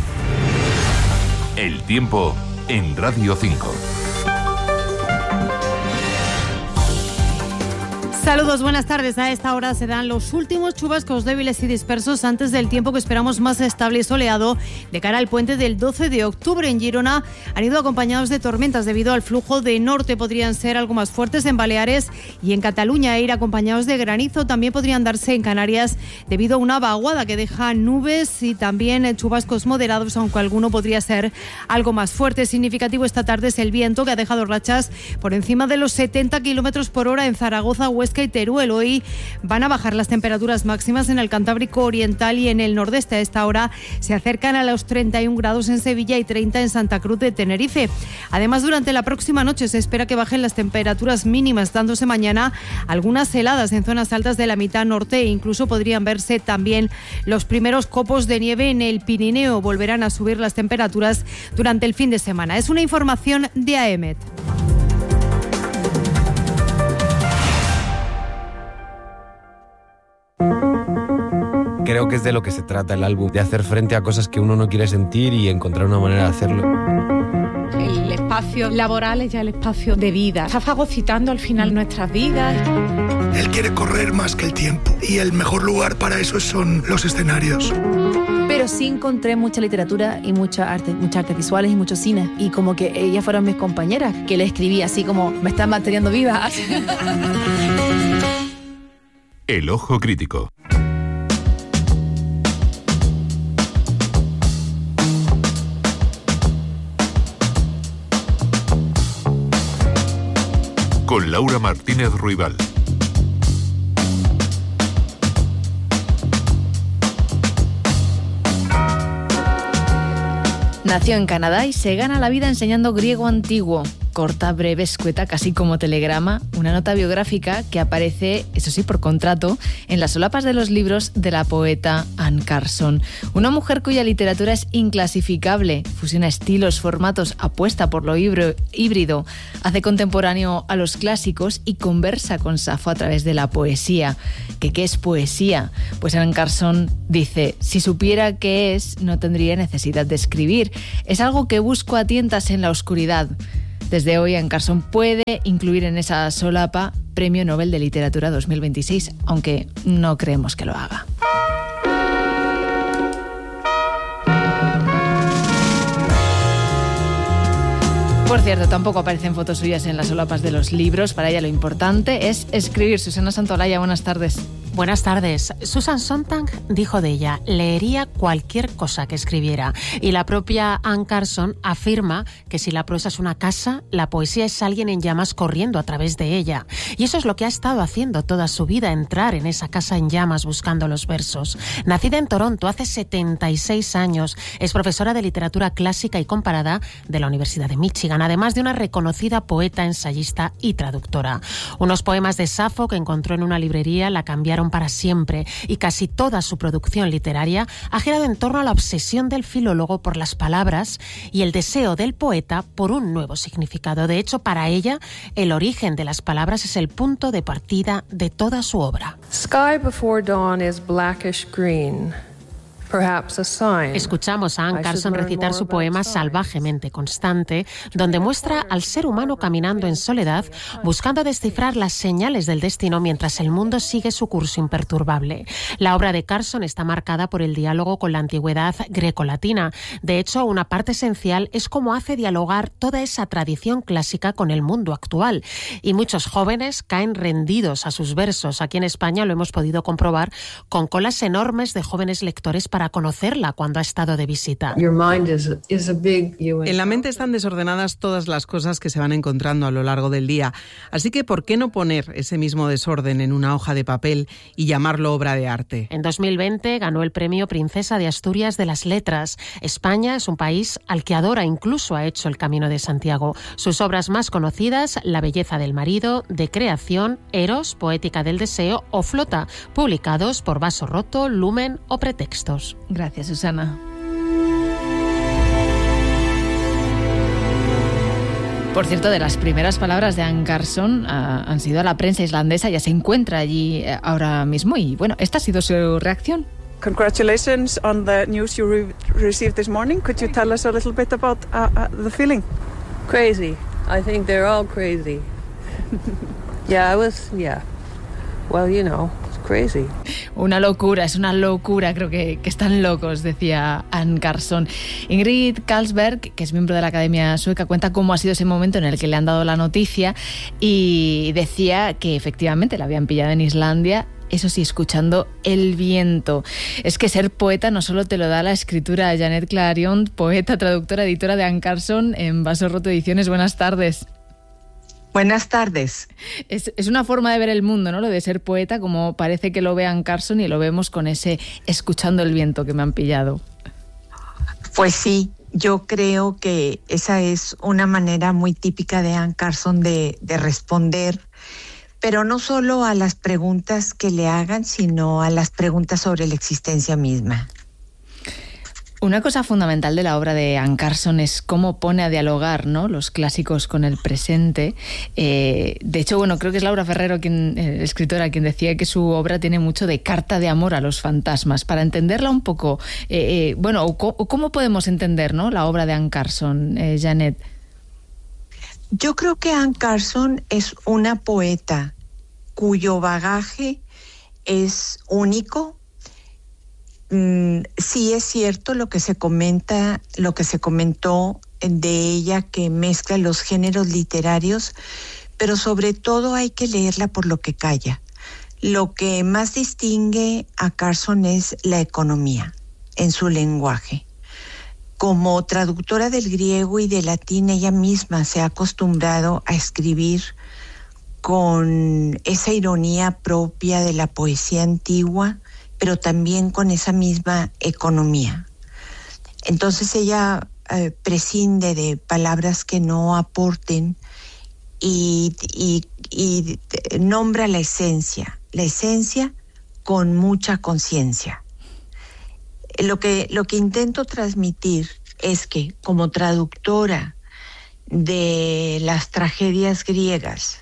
El tiempo en Radio cinco. Saludos, buenas tardes. A esta hora se dan los últimos chubascos débiles y dispersos antes del tiempo que esperamos más estable y soleado de cara al puente del doce de octubre. En Girona han ido acompañados de tormentas debido al flujo de norte. Podrían ser algo más fuertes en Baleares y en Cataluña, e ir acompañados de granizo. También podrían darse en Canarias debido a una vaguada que deja nubes y también chubascos moderados, aunque alguno podría ser algo más fuerte. Significativo esta tarde es el viento, que ha dejado rachas por encima de los setenta kilómetros por hora en Zaragoza, Huesca y Teruel. Hoy van a bajar las temperaturas máximas en el Cantábrico Oriental y en el nordeste. A esta hora se acercan a los treinta y un grados en Sevilla y treinta en Santa Cruz de Tenerife. Además, durante la próxima noche se espera que bajen las temperaturas mínimas, dándose mañana algunas heladas en zonas altas de la mitad norte, e incluso podrían verse también los primeros copos de nieve en el Pirineo. Volverán a subir las temperaturas durante el fin de semana. Es una información de A E M E T. Creo que es de lo que se trata el álbum, de hacer frente a cosas que uno no quiere sentir y encontrar una manera de hacerlo. El espacio laboral es ya el espacio de vida. Está fagocitando al final nuestras vidas. Él quiere correr más que el tiempo, y el mejor lugar para eso son los escenarios. Pero sí encontré mucha literatura y mucha arte, muchas artes visuales y mucho cine. Y como que ellas fueron mis compañeras, que le escribí así como, me están manteniendo viva. El ojo crítico. Con Laura Martínez Ruibal. Nació en Canadá y se gana la vida enseñando griego antiguo. Corta, breve, escueta, casi como telegrama, una nota biográfica que aparece, eso sí, por contrato, en las solapas de los libros de la poeta Anne Carson. Una mujer cuya literatura es inclasificable, fusiona estilos, formatos, apuesta por lo híbrido, hace contemporáneo a los clásicos y conversa con Safo a través de la poesía. ¿Qué, qué es poesía? Pues Anne Carson dice, si supiera qué es, no tendría necesidad de escribir. Es algo que busco a tientas en la oscuridad. Desde hoy, Anne Carson puede incluir en esa solapa Premio Nobel de Literatura dos mil veintiséis, aunque no creemos que lo haga. Por cierto, tampoco aparecen fotos suyas en las solapas de los libros. Para ella lo importante es escribir. Susana Santolaya, buenas tardes. Buenas tardes. Susan Sontag dijo de ella, leería cualquier cosa que escribiera. Y la propia Anne Carson afirma que si la prosa es una casa, la poesía es alguien en llamas corriendo a través de ella. Y eso es lo que ha estado haciendo toda su vida, entrar en esa casa en llamas buscando los versos. Nacida en Toronto hace setenta y seis años, es profesora de literatura clásica y comparada de la Universidad de Michigan, además de una reconocida poeta, ensayista y traductora. Unos poemas de Safo que encontró en una librería la cambiaron para siempre, y casi toda su producción literaria ha girado en torno a la obsesión del filólogo por las palabras y el deseo del poeta por un nuevo significado. De hecho, para ella, el origen de las palabras es el punto de partida de toda su obra. Sky before dawn is blackish green. Escuchamos a Anne Carson recitar su poema Salvajemente Constante, donde muestra al ser humano caminando en soledad, buscando descifrar las señales del destino mientras el mundo sigue su curso imperturbable. La obra de Carson está marcada por el diálogo con la antigüedad grecolatina. De hecho, una parte esencial es cómo hace dialogar toda esa tradición clásica con el mundo actual. Y muchos jóvenes caen rendidos a sus versos. Aquí en España lo hemos podido comprobar con colas enormes de jóvenes lectores para conocerla cuando ha estado de visita. En la mente están desordenadas todas las cosas que se van encontrando a lo largo del día. Así que, ¿por qué no poner ese mismo desorden en una hoja de papel y llamarlo obra de arte? En dos mil veinte ganó el premio Princesa de Asturias de las Letras. España es un país al que adora, incluso ha hecho el Camino de Santiago. Sus obras más conocidas, La belleza del marido, De creación, Eros, Poética del deseo o Flota, publicados por Vaso Roto, Lumen o Pretextos. Gracias, Susana. Por cierto, de las primeras palabras de Anne Carson uh, han sido a la prensa islandesa, ya se encuentra allí uh, ahora mismo y bueno, esta ha sido su reacción. Congratulations on the news you re- received this morning. Could you tell us a little bit about uh, uh, the feeling? Crazy. I think they're all crazy. Yeah, I was, yeah. Well, you know. Crazy. Una locura, es una locura, creo que, que están locos, decía Anne Carson. Ingrid Carlsberg, que es miembro de la Academia Sueca, cuenta cómo ha sido ese momento en el que le han dado la noticia y decía que efectivamente la habían pillado en Islandia, eso sí, escuchando el viento. Es que ser poeta no solo te lo da la escritura. Janet Clarion, poeta, traductora, editora de Anne Carson en Vaso Roto Ediciones. Buenas tardes. Buenas tardes. Es, es una forma de ver el mundo, ¿no? Lo de ser poeta, como parece que lo ve Anne Carson y lo vemos con ese escuchando el viento que me han pillado. Pues sí, yo creo que esa es una manera muy típica de Anne Carson de, de responder, pero no solo a las preguntas que le hagan, sino a las preguntas sobre la existencia misma. Una cosa fundamental de la obra de Anne Carson es cómo pone a dialogar, ¿no?, los clásicos con el presente. Eh, de hecho, bueno, creo que es Laura Ferrero, quien, eh, escritora, quien decía que su obra tiene mucho de carta de amor a los fantasmas. Para entenderla un poco, eh, eh, bueno, o, o ¿cómo podemos entender, ¿no?, la obra de Anne Carson, eh, Janet? Yo creo que Anne Carson es una poeta cuyo bagaje es único. Mm, sí es cierto lo que se comenta, lo que se comentó de ella, que mezcla los géneros literarios, pero sobre todo hay que leerla por lo que calla. Lo que más distingue a Carson es la economía en su lenguaje. Como traductora del griego y del latín, ella misma se ha acostumbrado a escribir con esa ironía propia de la poesía antigua, pero también con esa misma economía. Entonces ella eh, prescinde de palabras que no aporten y, y, y nombra la esencia, la esencia con mucha conciencia. Lo que, lo que intento transmitir es que como traductora de las tragedias griegas,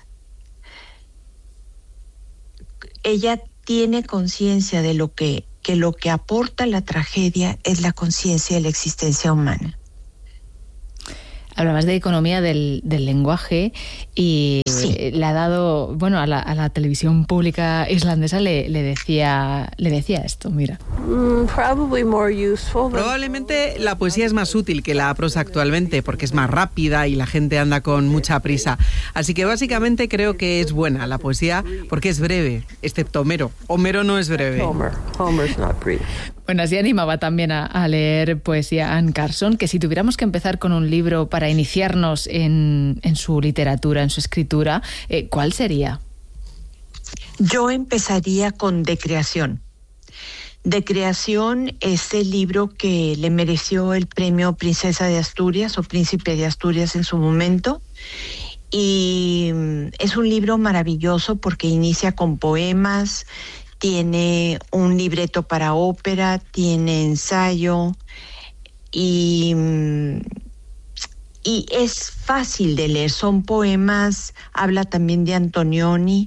ella tiene conciencia de lo que, que lo que aporta la tragedia es la conciencia de la existencia humana. Hablabas de economía del, del lenguaje y sí. le ha dado, bueno, a la, a la televisión pública islandesa le, le decía le decía esto, mira. Mm, probably more useful. Probablemente la poesía es más útil que la prosa actualmente porque es más rápida y la gente anda con mucha prisa. Así que básicamente creo que es buena la poesía porque es breve, excepto Homero. Homero no es breve. Homer. Homer's not brief. Bueno, así animaba también a, a leer poesía Anne Carson, que si tuviéramos que empezar con un libro para iniciarnos en, en su literatura, en su escritura, eh, ¿cuál sería? Yo empezaría con De Creación. De Creación es el libro que le mereció el premio Princesa de Asturias o Príncipe de Asturias en su momento. Y es un libro maravilloso porque inicia con poemas, tiene un libreto para ópera, tiene ensayo y, y es fácil de leer. Son poemas, habla también de Antonioni.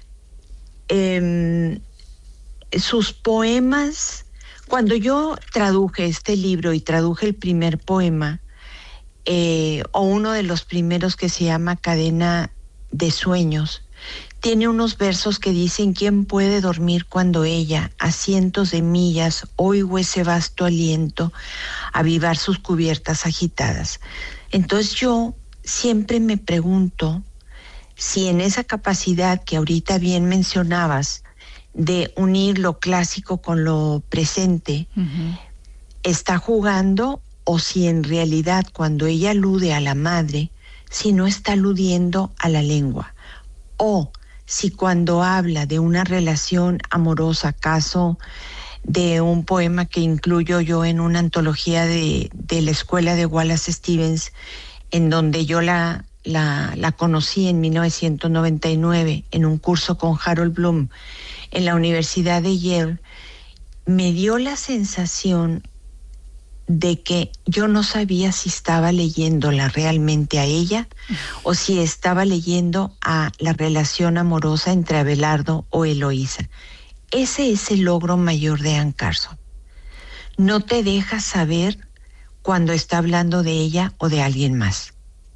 Eh, sus poemas, cuando yo traduje este libro y traduje el primer poema, eh, o uno de los primeros que se llama Cadena de Sueños, tiene unos versos que dicen: ¿quién puede dormir cuando ella, a cientos de millas, oigo ese vasto aliento avivar sus cubiertas agitadas? Entonces yo siempre me pregunto si en esa capacidad que ahorita bien mencionabas de unir lo clásico con lo presente, uh-huh, está jugando, o si en realidad cuando ella alude a la madre, si no está aludiendo a la lengua, o si cuando habla de una relación amorosa, caso de un poema que incluyo yo en una antología de, de la escuela de Wallace Stevens, en donde yo la, la, la conocí en mil novecientos noventa y nueve en un curso con Harold Bloom en la Universidad de Yale, me dio la sensación de que yo no sabía si estaba leyéndola realmente a ella o si estaba leyendo a la relación amorosa entre Abelardo o Eloísa. Ese es el logro mayor de Anne Carson. No te deja saber cuando está hablando de ella o de alguien más.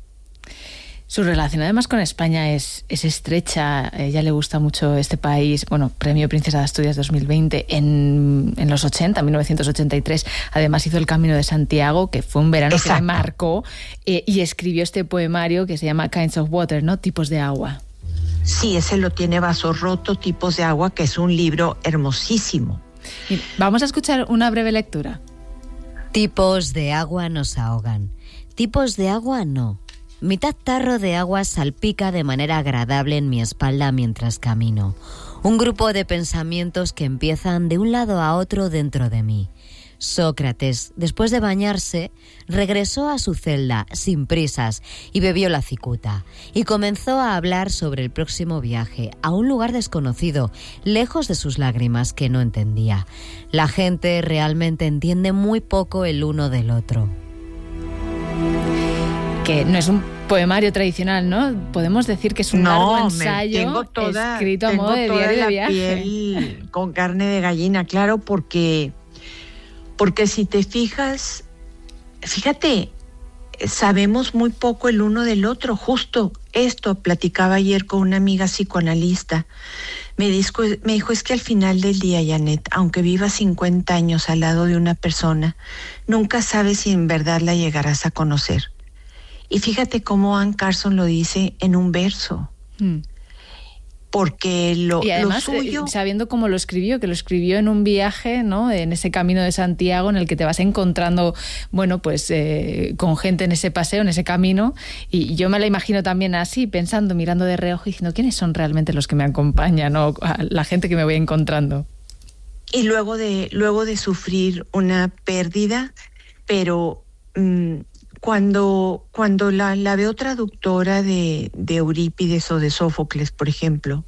Su relación además con España es, es estrecha. A ella le gusta mucho este país. Bueno, Premio Princesa de Asturias dos mil veinte en, en los ochenta, mil novecientos ochenta y tres. Además hizo el Camino de Santiago, que fue un verano Exacto. que le marcó, eh, y escribió este poemario que se llama Kinds of Water, ¿no? Tipos de agua. Sí, ese lo tiene Vaso Roto, Tipos de Agua, que es un libro hermosísimo. Mira, vamos a escuchar una breve lectura. Tipos de agua nos ahogan. Tipos de agua no. Mitad tarro de agua salpica de manera agradable en mi espalda mientras camino. Un grupo de pensamientos que empiezan de un lado a otro dentro de mí. Sócrates, después de bañarse, regresó a su celda sin prisas y bebió la cicuta. Y comenzó a hablar sobre el próximo viaje a un lugar desconocido, lejos de sus lágrimas que no entendía. La gente realmente entiende muy poco el uno del otro. Que no es un poemario tradicional, ¿no? Podemos decir que es un no, largo ensayo tengo toda, escrito a modo de toda diario la de viaje. Piel con carne de gallina, claro, porque, porque si te fijas, fíjate, sabemos muy poco el uno del otro. Justo esto platicaba ayer con una amiga psicoanalista. Me dijo, me dijo, es que al final del día, Janet, aunque vivas cincuenta años al lado de una persona, nunca sabes si en verdad la llegarás a conocer. Y fíjate cómo Anne Carson lo dice en un verso. Hmm. Porque lo, y además, lo suyo... sabiendo cómo lo escribió, que lo escribió en un viaje, ¿no? En ese Camino de Santiago en el que te vas encontrando, bueno, pues eh, con gente en ese paseo, en ese camino. Y yo me la imagino también así, pensando, mirando de reojo y diciendo, ¿quiénes son realmente los que me acompañan? ¿No? La gente que me voy encontrando. Y luego de, luego de sufrir una pérdida, pero... Mmm, Cuando, cuando la, la veo traductora de, de Eurípides o de Sófocles, por ejemplo,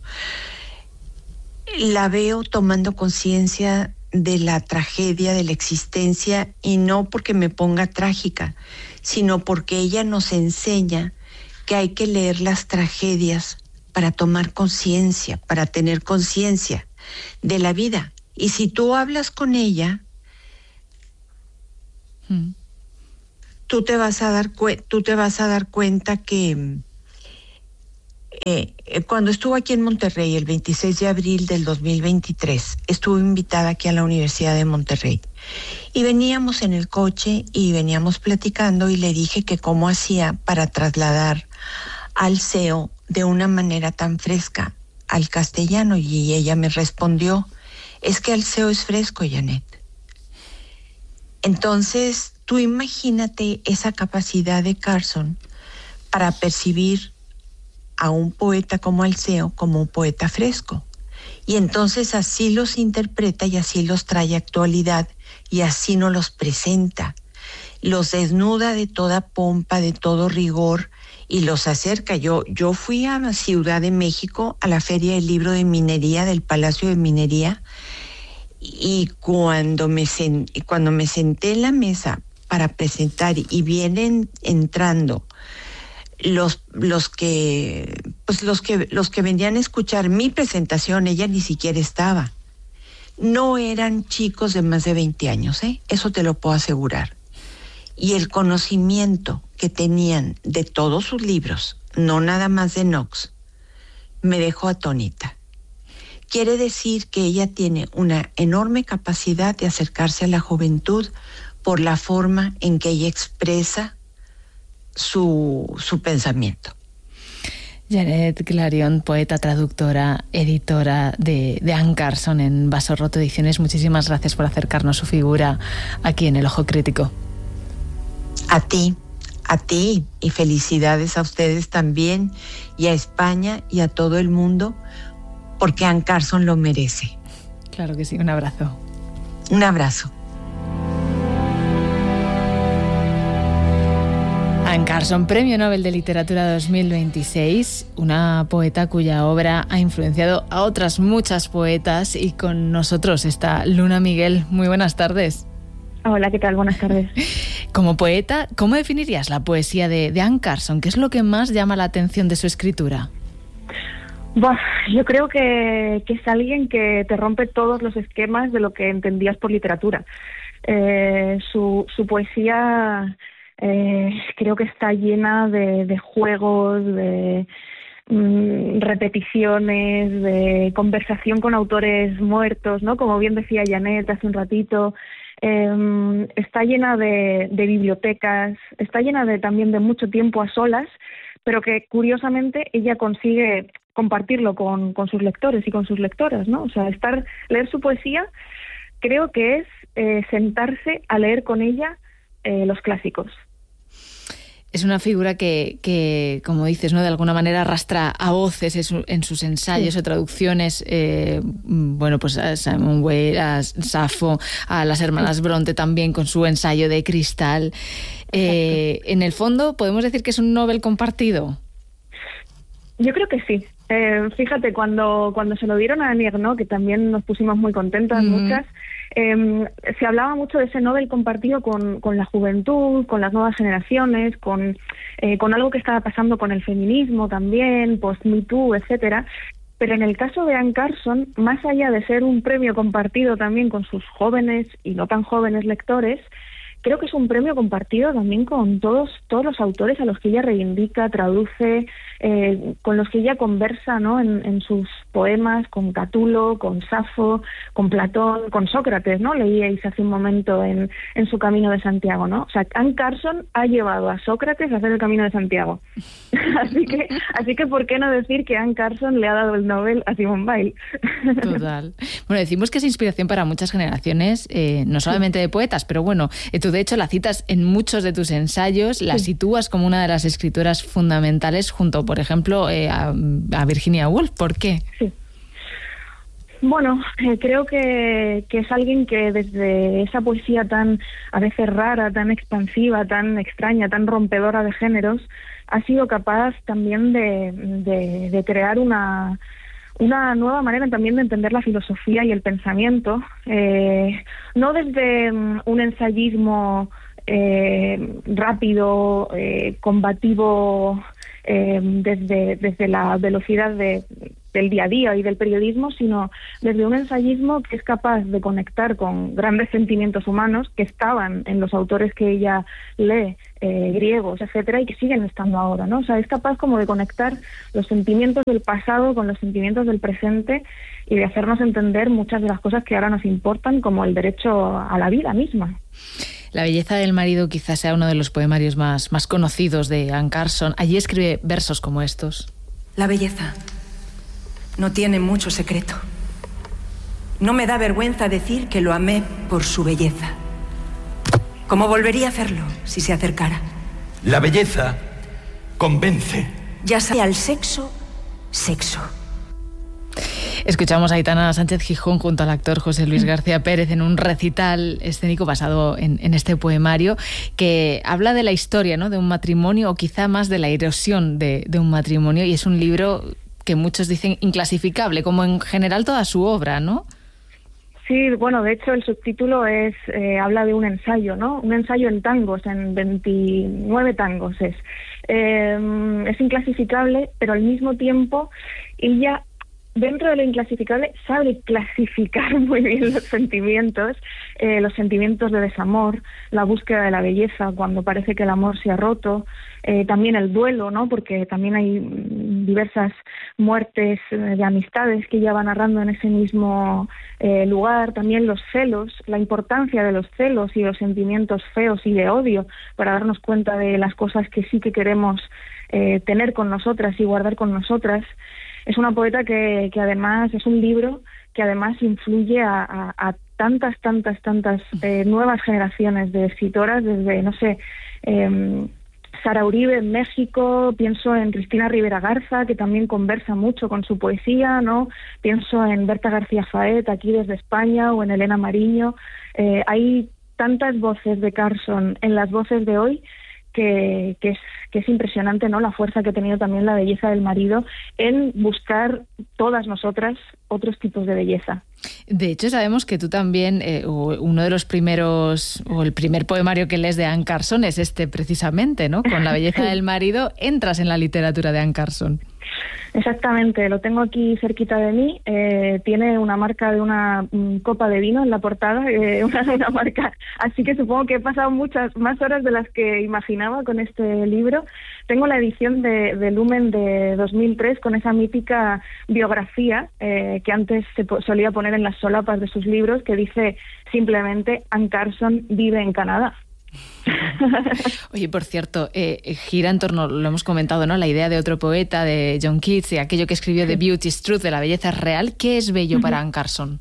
la veo tomando conciencia de la tragedia de la existencia, y no porque me ponga trágica, sino porque ella nos enseña que hay que leer las tragedias para tomar conciencia, para tener conciencia de la vida. Y si tú hablas con ella... Hmm. tú te vas a dar, cu- tú te vas a dar cuenta que eh, cuando estuvo aquí en Monterrey el veintiséis de abril del dos mil veintitrés, estuve invitada aquí a la Universidad de Monterrey. Y veníamos en el coche y veníamos platicando y le dije que cómo hacía para trasladar Alceo de una manera tan fresca al castellano, y ella me respondió, es que Alceo es fresco, Janet. Entonces, tú imagínate esa capacidad de Carson para percibir a un poeta como Alceo como un poeta fresco. Y entonces así los interpreta y así los trae a actualidad y así nos los presenta. Los desnuda de toda pompa, de todo rigor y los acerca. Yo, yo fui a la Ciudad de México a la Feria del Libro de Minería del Palacio de Minería y cuando me, sen, cuando me senté en la mesa para presentar y vienen entrando los los que pues los que los que venían a escuchar mi presentación, ella ni siquiera estaba. No eran chicos de más de veinte años, ¿eh? Eso te lo puedo asegurar. Y el conocimiento que tenían de todos sus libros, no nada más de Knox, me dejó atónita. Quiere decir que ella tiene una enorme capacidad de acercarse a la juventud por la forma en que ella expresa su, su pensamiento. Janet Clarion, poeta, traductora, editora de, de Anne Carson en Vaso Roto Ediciones, muchísimas gracias por acercarnos su figura aquí en El Ojo Crítico. A ti, a ti, y felicidades a ustedes también, y a España y a todo el mundo, porque Anne Carson lo merece. Claro que sí, un abrazo. Un abrazo. Anne Carson, Premio Nobel de Literatura dos mil veintiséis, una poeta cuya obra ha influenciado a otras muchas poetas, y con nosotros está Luna Miguel. Muy buenas tardes. Hola, ¿qué tal? Buenas tardes. Como poeta, ¿cómo definirías la poesía de, de Anne Carson? ¿Qué es lo que más llama la atención de su escritura? Bah, yo creo que, que es alguien que te rompe todos los esquemas de lo que entendías por literatura. Eh, su, su poesía eh, creo que está llena de, de juegos, de mm, repeticiones, de conversación con autores muertos, ¿no? Como bien decía Janet hace un ratito. Eh, está llena de, de bibliotecas, está llena de también de mucho tiempo a solas, pero que curiosamente ella consigue compartirlo con, con sus lectores y con sus lectoras, ¿no? O sea, estar, leer su poesía creo que es eh, sentarse a leer con ella eh, los clásicos. Es una figura que, que, como dices, ¿no?, de alguna manera arrastra a voces en, su, en sus ensayos, sí, o traducciones, eh, bueno, pues a Simone Weil, a Safo, a las hermanas Bronte también con su ensayo de Cristal. Eh, en el fondo, ¿podemos decir que es un Nobel compartido? Yo creo que sí. Eh, fíjate, cuando, cuando se lo dieron a Annie Ernaux, que también nos pusimos muy contentas, mm-hmm. muchas, eh, se hablaba mucho de ese Nobel compartido con, con la juventud, con las nuevas generaciones, con, eh, con algo que estaba pasando con el feminismo también, post-Me Too, etcétera. Pero en el caso de Anne Carson, más allá de ser un premio compartido también con sus jóvenes y no tan jóvenes lectores, creo que es un premio compartido también con todos todos los autores a los que ella reivindica, traduce, eh, con los que ella conversa, ¿no?, en, en sus poemas, con Catulo, con Safo, con Platón, con Sócrates, ¿no? Leíais hace un momento en, en su Camino de Santiago, ¿no? O sea, Anne Carson ha llevado a Sócrates a hacer el Camino de Santiago. así que, así que ¿por qué no decir que Anne Carson le ha dado el Nobel a Simone Weil? Total. Bueno, decimos que es inspiración para muchas generaciones, eh, no solamente de poetas, pero bueno, eh, tú de hecho la citas en muchos de tus ensayos, la sí. sitúas como una de las escritoras fundamentales junto, por ejemplo, eh, a, a Virginia Woolf. ¿Por qué? Sí. Bueno, eh, creo que, que es alguien que desde esa poesía tan a veces rara, tan expansiva, tan extraña, tan rompedora de géneros, ha sido capaz también de, de, de crear una... una nueva manera también de entender la filosofía y el pensamiento, eh, no desde um, un ensayismo eh, rápido, eh, combativo, eh, desde, desde la velocidad de, del día a día y del periodismo, sino desde un ensayismo que es capaz de conectar con grandes sentimientos humanos que estaban en los autores que ella lee, eh, griegos, etcétera, y que siguen estando ahora, ¿no? O sea, es capaz como de conectar los sentimientos del pasado con los sentimientos del presente y de hacernos entender muchas de las cosas que ahora nos importan, como el derecho a la vida misma. La belleza del marido quizás sea uno de los poemarios más, más conocidos de Anne Carson. Allí escribe versos como estos. La belleza no tiene mucho secreto. No me da vergüenza decir que lo amé por su belleza. ¿Cómo volvería a hacerlo si se acercara? La belleza convence. Ya sea el sexo, sexo. Escuchamos a Aitana Sánchez Gijón junto al actor José Luis García Pérez en un recital escénico basado en, en este poemario que habla de la historia, ¿no?, de un matrimonio, o quizá más de la erosión de, de un matrimonio, y es un libro que muchos dicen inclasificable, como en general toda su obra, ¿no? Sí, bueno, de hecho el subtítulo es eh, habla de un ensayo, ¿no? Un ensayo en tangos, en veintinueve tangos es. Eh, es inclasificable, pero al mismo tiempo ella, dentro de lo inclasificable, sabe clasificar muy bien los sentimientos, eh, los sentimientos de desamor, la búsqueda de la belleza cuando parece que el amor se ha roto, eh, también el duelo, ¿no? Porque también hay diversas muertes eh, de amistades que ella va narrando en ese mismo eh, lugar, también los celos, la importancia de los celos y los sentimientos feos y de odio para darnos cuenta de las cosas que sí que queremos eh, tener con nosotras y guardar con nosotras. Es una poeta que, que además es un libro que además influye a, a, a tantas, tantas, tantas eh, nuevas generaciones de escritoras, desde, no sé, eh, Sara Uribe en México, pienso en Cristina Rivera Garza, que también conversa mucho con su poesía, ¿no? Pienso en Berta García Faet, aquí desde España, o en Elena Mariño. Eh, hay tantas voces de Carson en las voces de hoy Que, que, es, que es impresionante, ¿no?, la fuerza que ha tenido también la belleza del marido en buscar todas nosotras otros tipos de belleza. De hecho, sabemos que tú también, eh, uno de los primeros, o el primer poemario que lees de Anne Carson es este precisamente, ¿no? Con la belleza del marido entras en la literatura de Anne Carson. Exactamente, lo tengo aquí cerquita de mí, eh, tiene una marca de una um, copa de vino en la portada, eh, una, una marca, así que supongo que he pasado muchas más horas de las que imaginaba con este libro. Tengo la edición de, de Lumen de dos mil tres con esa mítica biografía eh, que antes se po- solía poner en las solapas de sus libros, que dice simplemente Anne Carson vive en Canadá. Oye, por cierto, eh, gira en torno, lo hemos comentado, ¿no?, la idea de otro poeta, de John Keats, y aquello que escribió de Beauty is Truth, de la belleza es real. ¿Qué es bello uh-huh. para Anne Carson?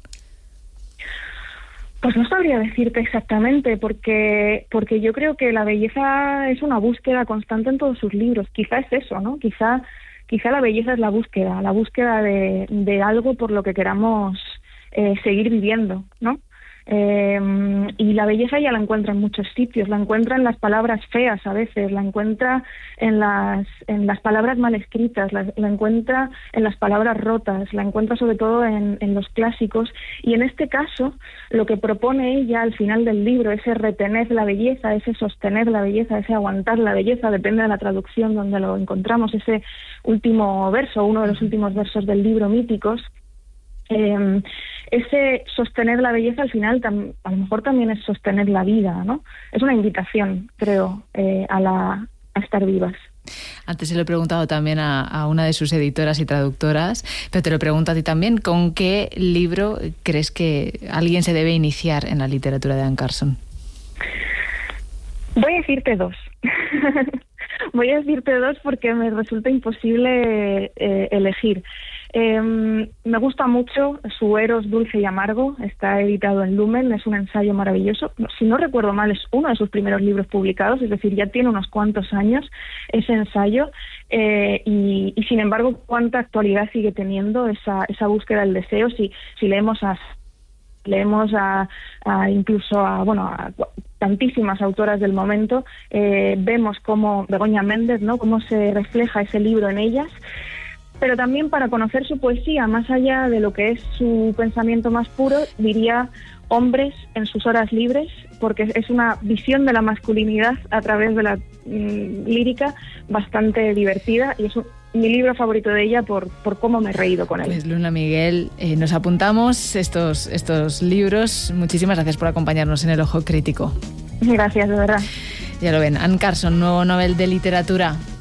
Pues no sabría decirte exactamente, porque porque yo creo que la belleza es una búsqueda constante en todos sus libros. Quizá es eso, ¿no? Quizá quizá la belleza es la búsqueda, la búsqueda de, de algo por lo que queramos eh, seguir viviendo, ¿no? Eh, y la belleza ya la encuentra en muchos sitios, la encuentra en las palabras feas a veces, la encuentra en las en las palabras mal escritas, la, la encuentra en las palabras rotas, la encuentra sobre todo en, en los clásicos, y en este caso lo que propone ella al final del libro, ese retener la belleza, ese sostener la belleza, ese aguantar la belleza, depende de la traducción donde lo encontramos, ese último verso, uno de los últimos versos del libro, Míticos. Eh, ese sostener la belleza al final tam, a lo mejor también es sostener la vida, ¿no? Es una invitación, creo, eh, a, la, a estar vivas. Antes se lo he preguntado también a, a una de sus editoras y traductoras, pero te lo pregunto a ti también, ¿con qué libro crees que alguien se debe iniciar en la literatura de Anne Carson? Voy a decirte dos. Voy a decirte dos porque me resulta imposible eh, elegir. Eh, me gusta mucho su Eros dulce y amargo, está editado en Lumen, es un ensayo maravilloso. Si no recuerdo mal, es uno de sus primeros libros publicados, es decir, ya tiene unos cuantos años ese ensayo, eh, y, y sin embargo, cuánta actualidad sigue teniendo esa, esa búsqueda del deseo. Si, si leemos a leemos a, a incluso a bueno a tantísimas autoras del momento, eh, vemos cómo Begoña Méndez, ¿no?, cómo se refleja ese libro en ellas. Pero también para conocer su poesía, más allá de lo que es su pensamiento más puro, diría Hombres en sus horas libres, porque es una visión de la masculinidad a través de la mm, lírica bastante divertida, y es un, mi libro favorito de ella por, por cómo me he reído con él. Pues Luna Miguel, eh, nos apuntamos estos, estos libros. Muchísimas gracias por acompañarnos en El Ojo Crítico. Gracias, de verdad. Ya lo ven, Anne Carson, nuevo Nobel de Literatura.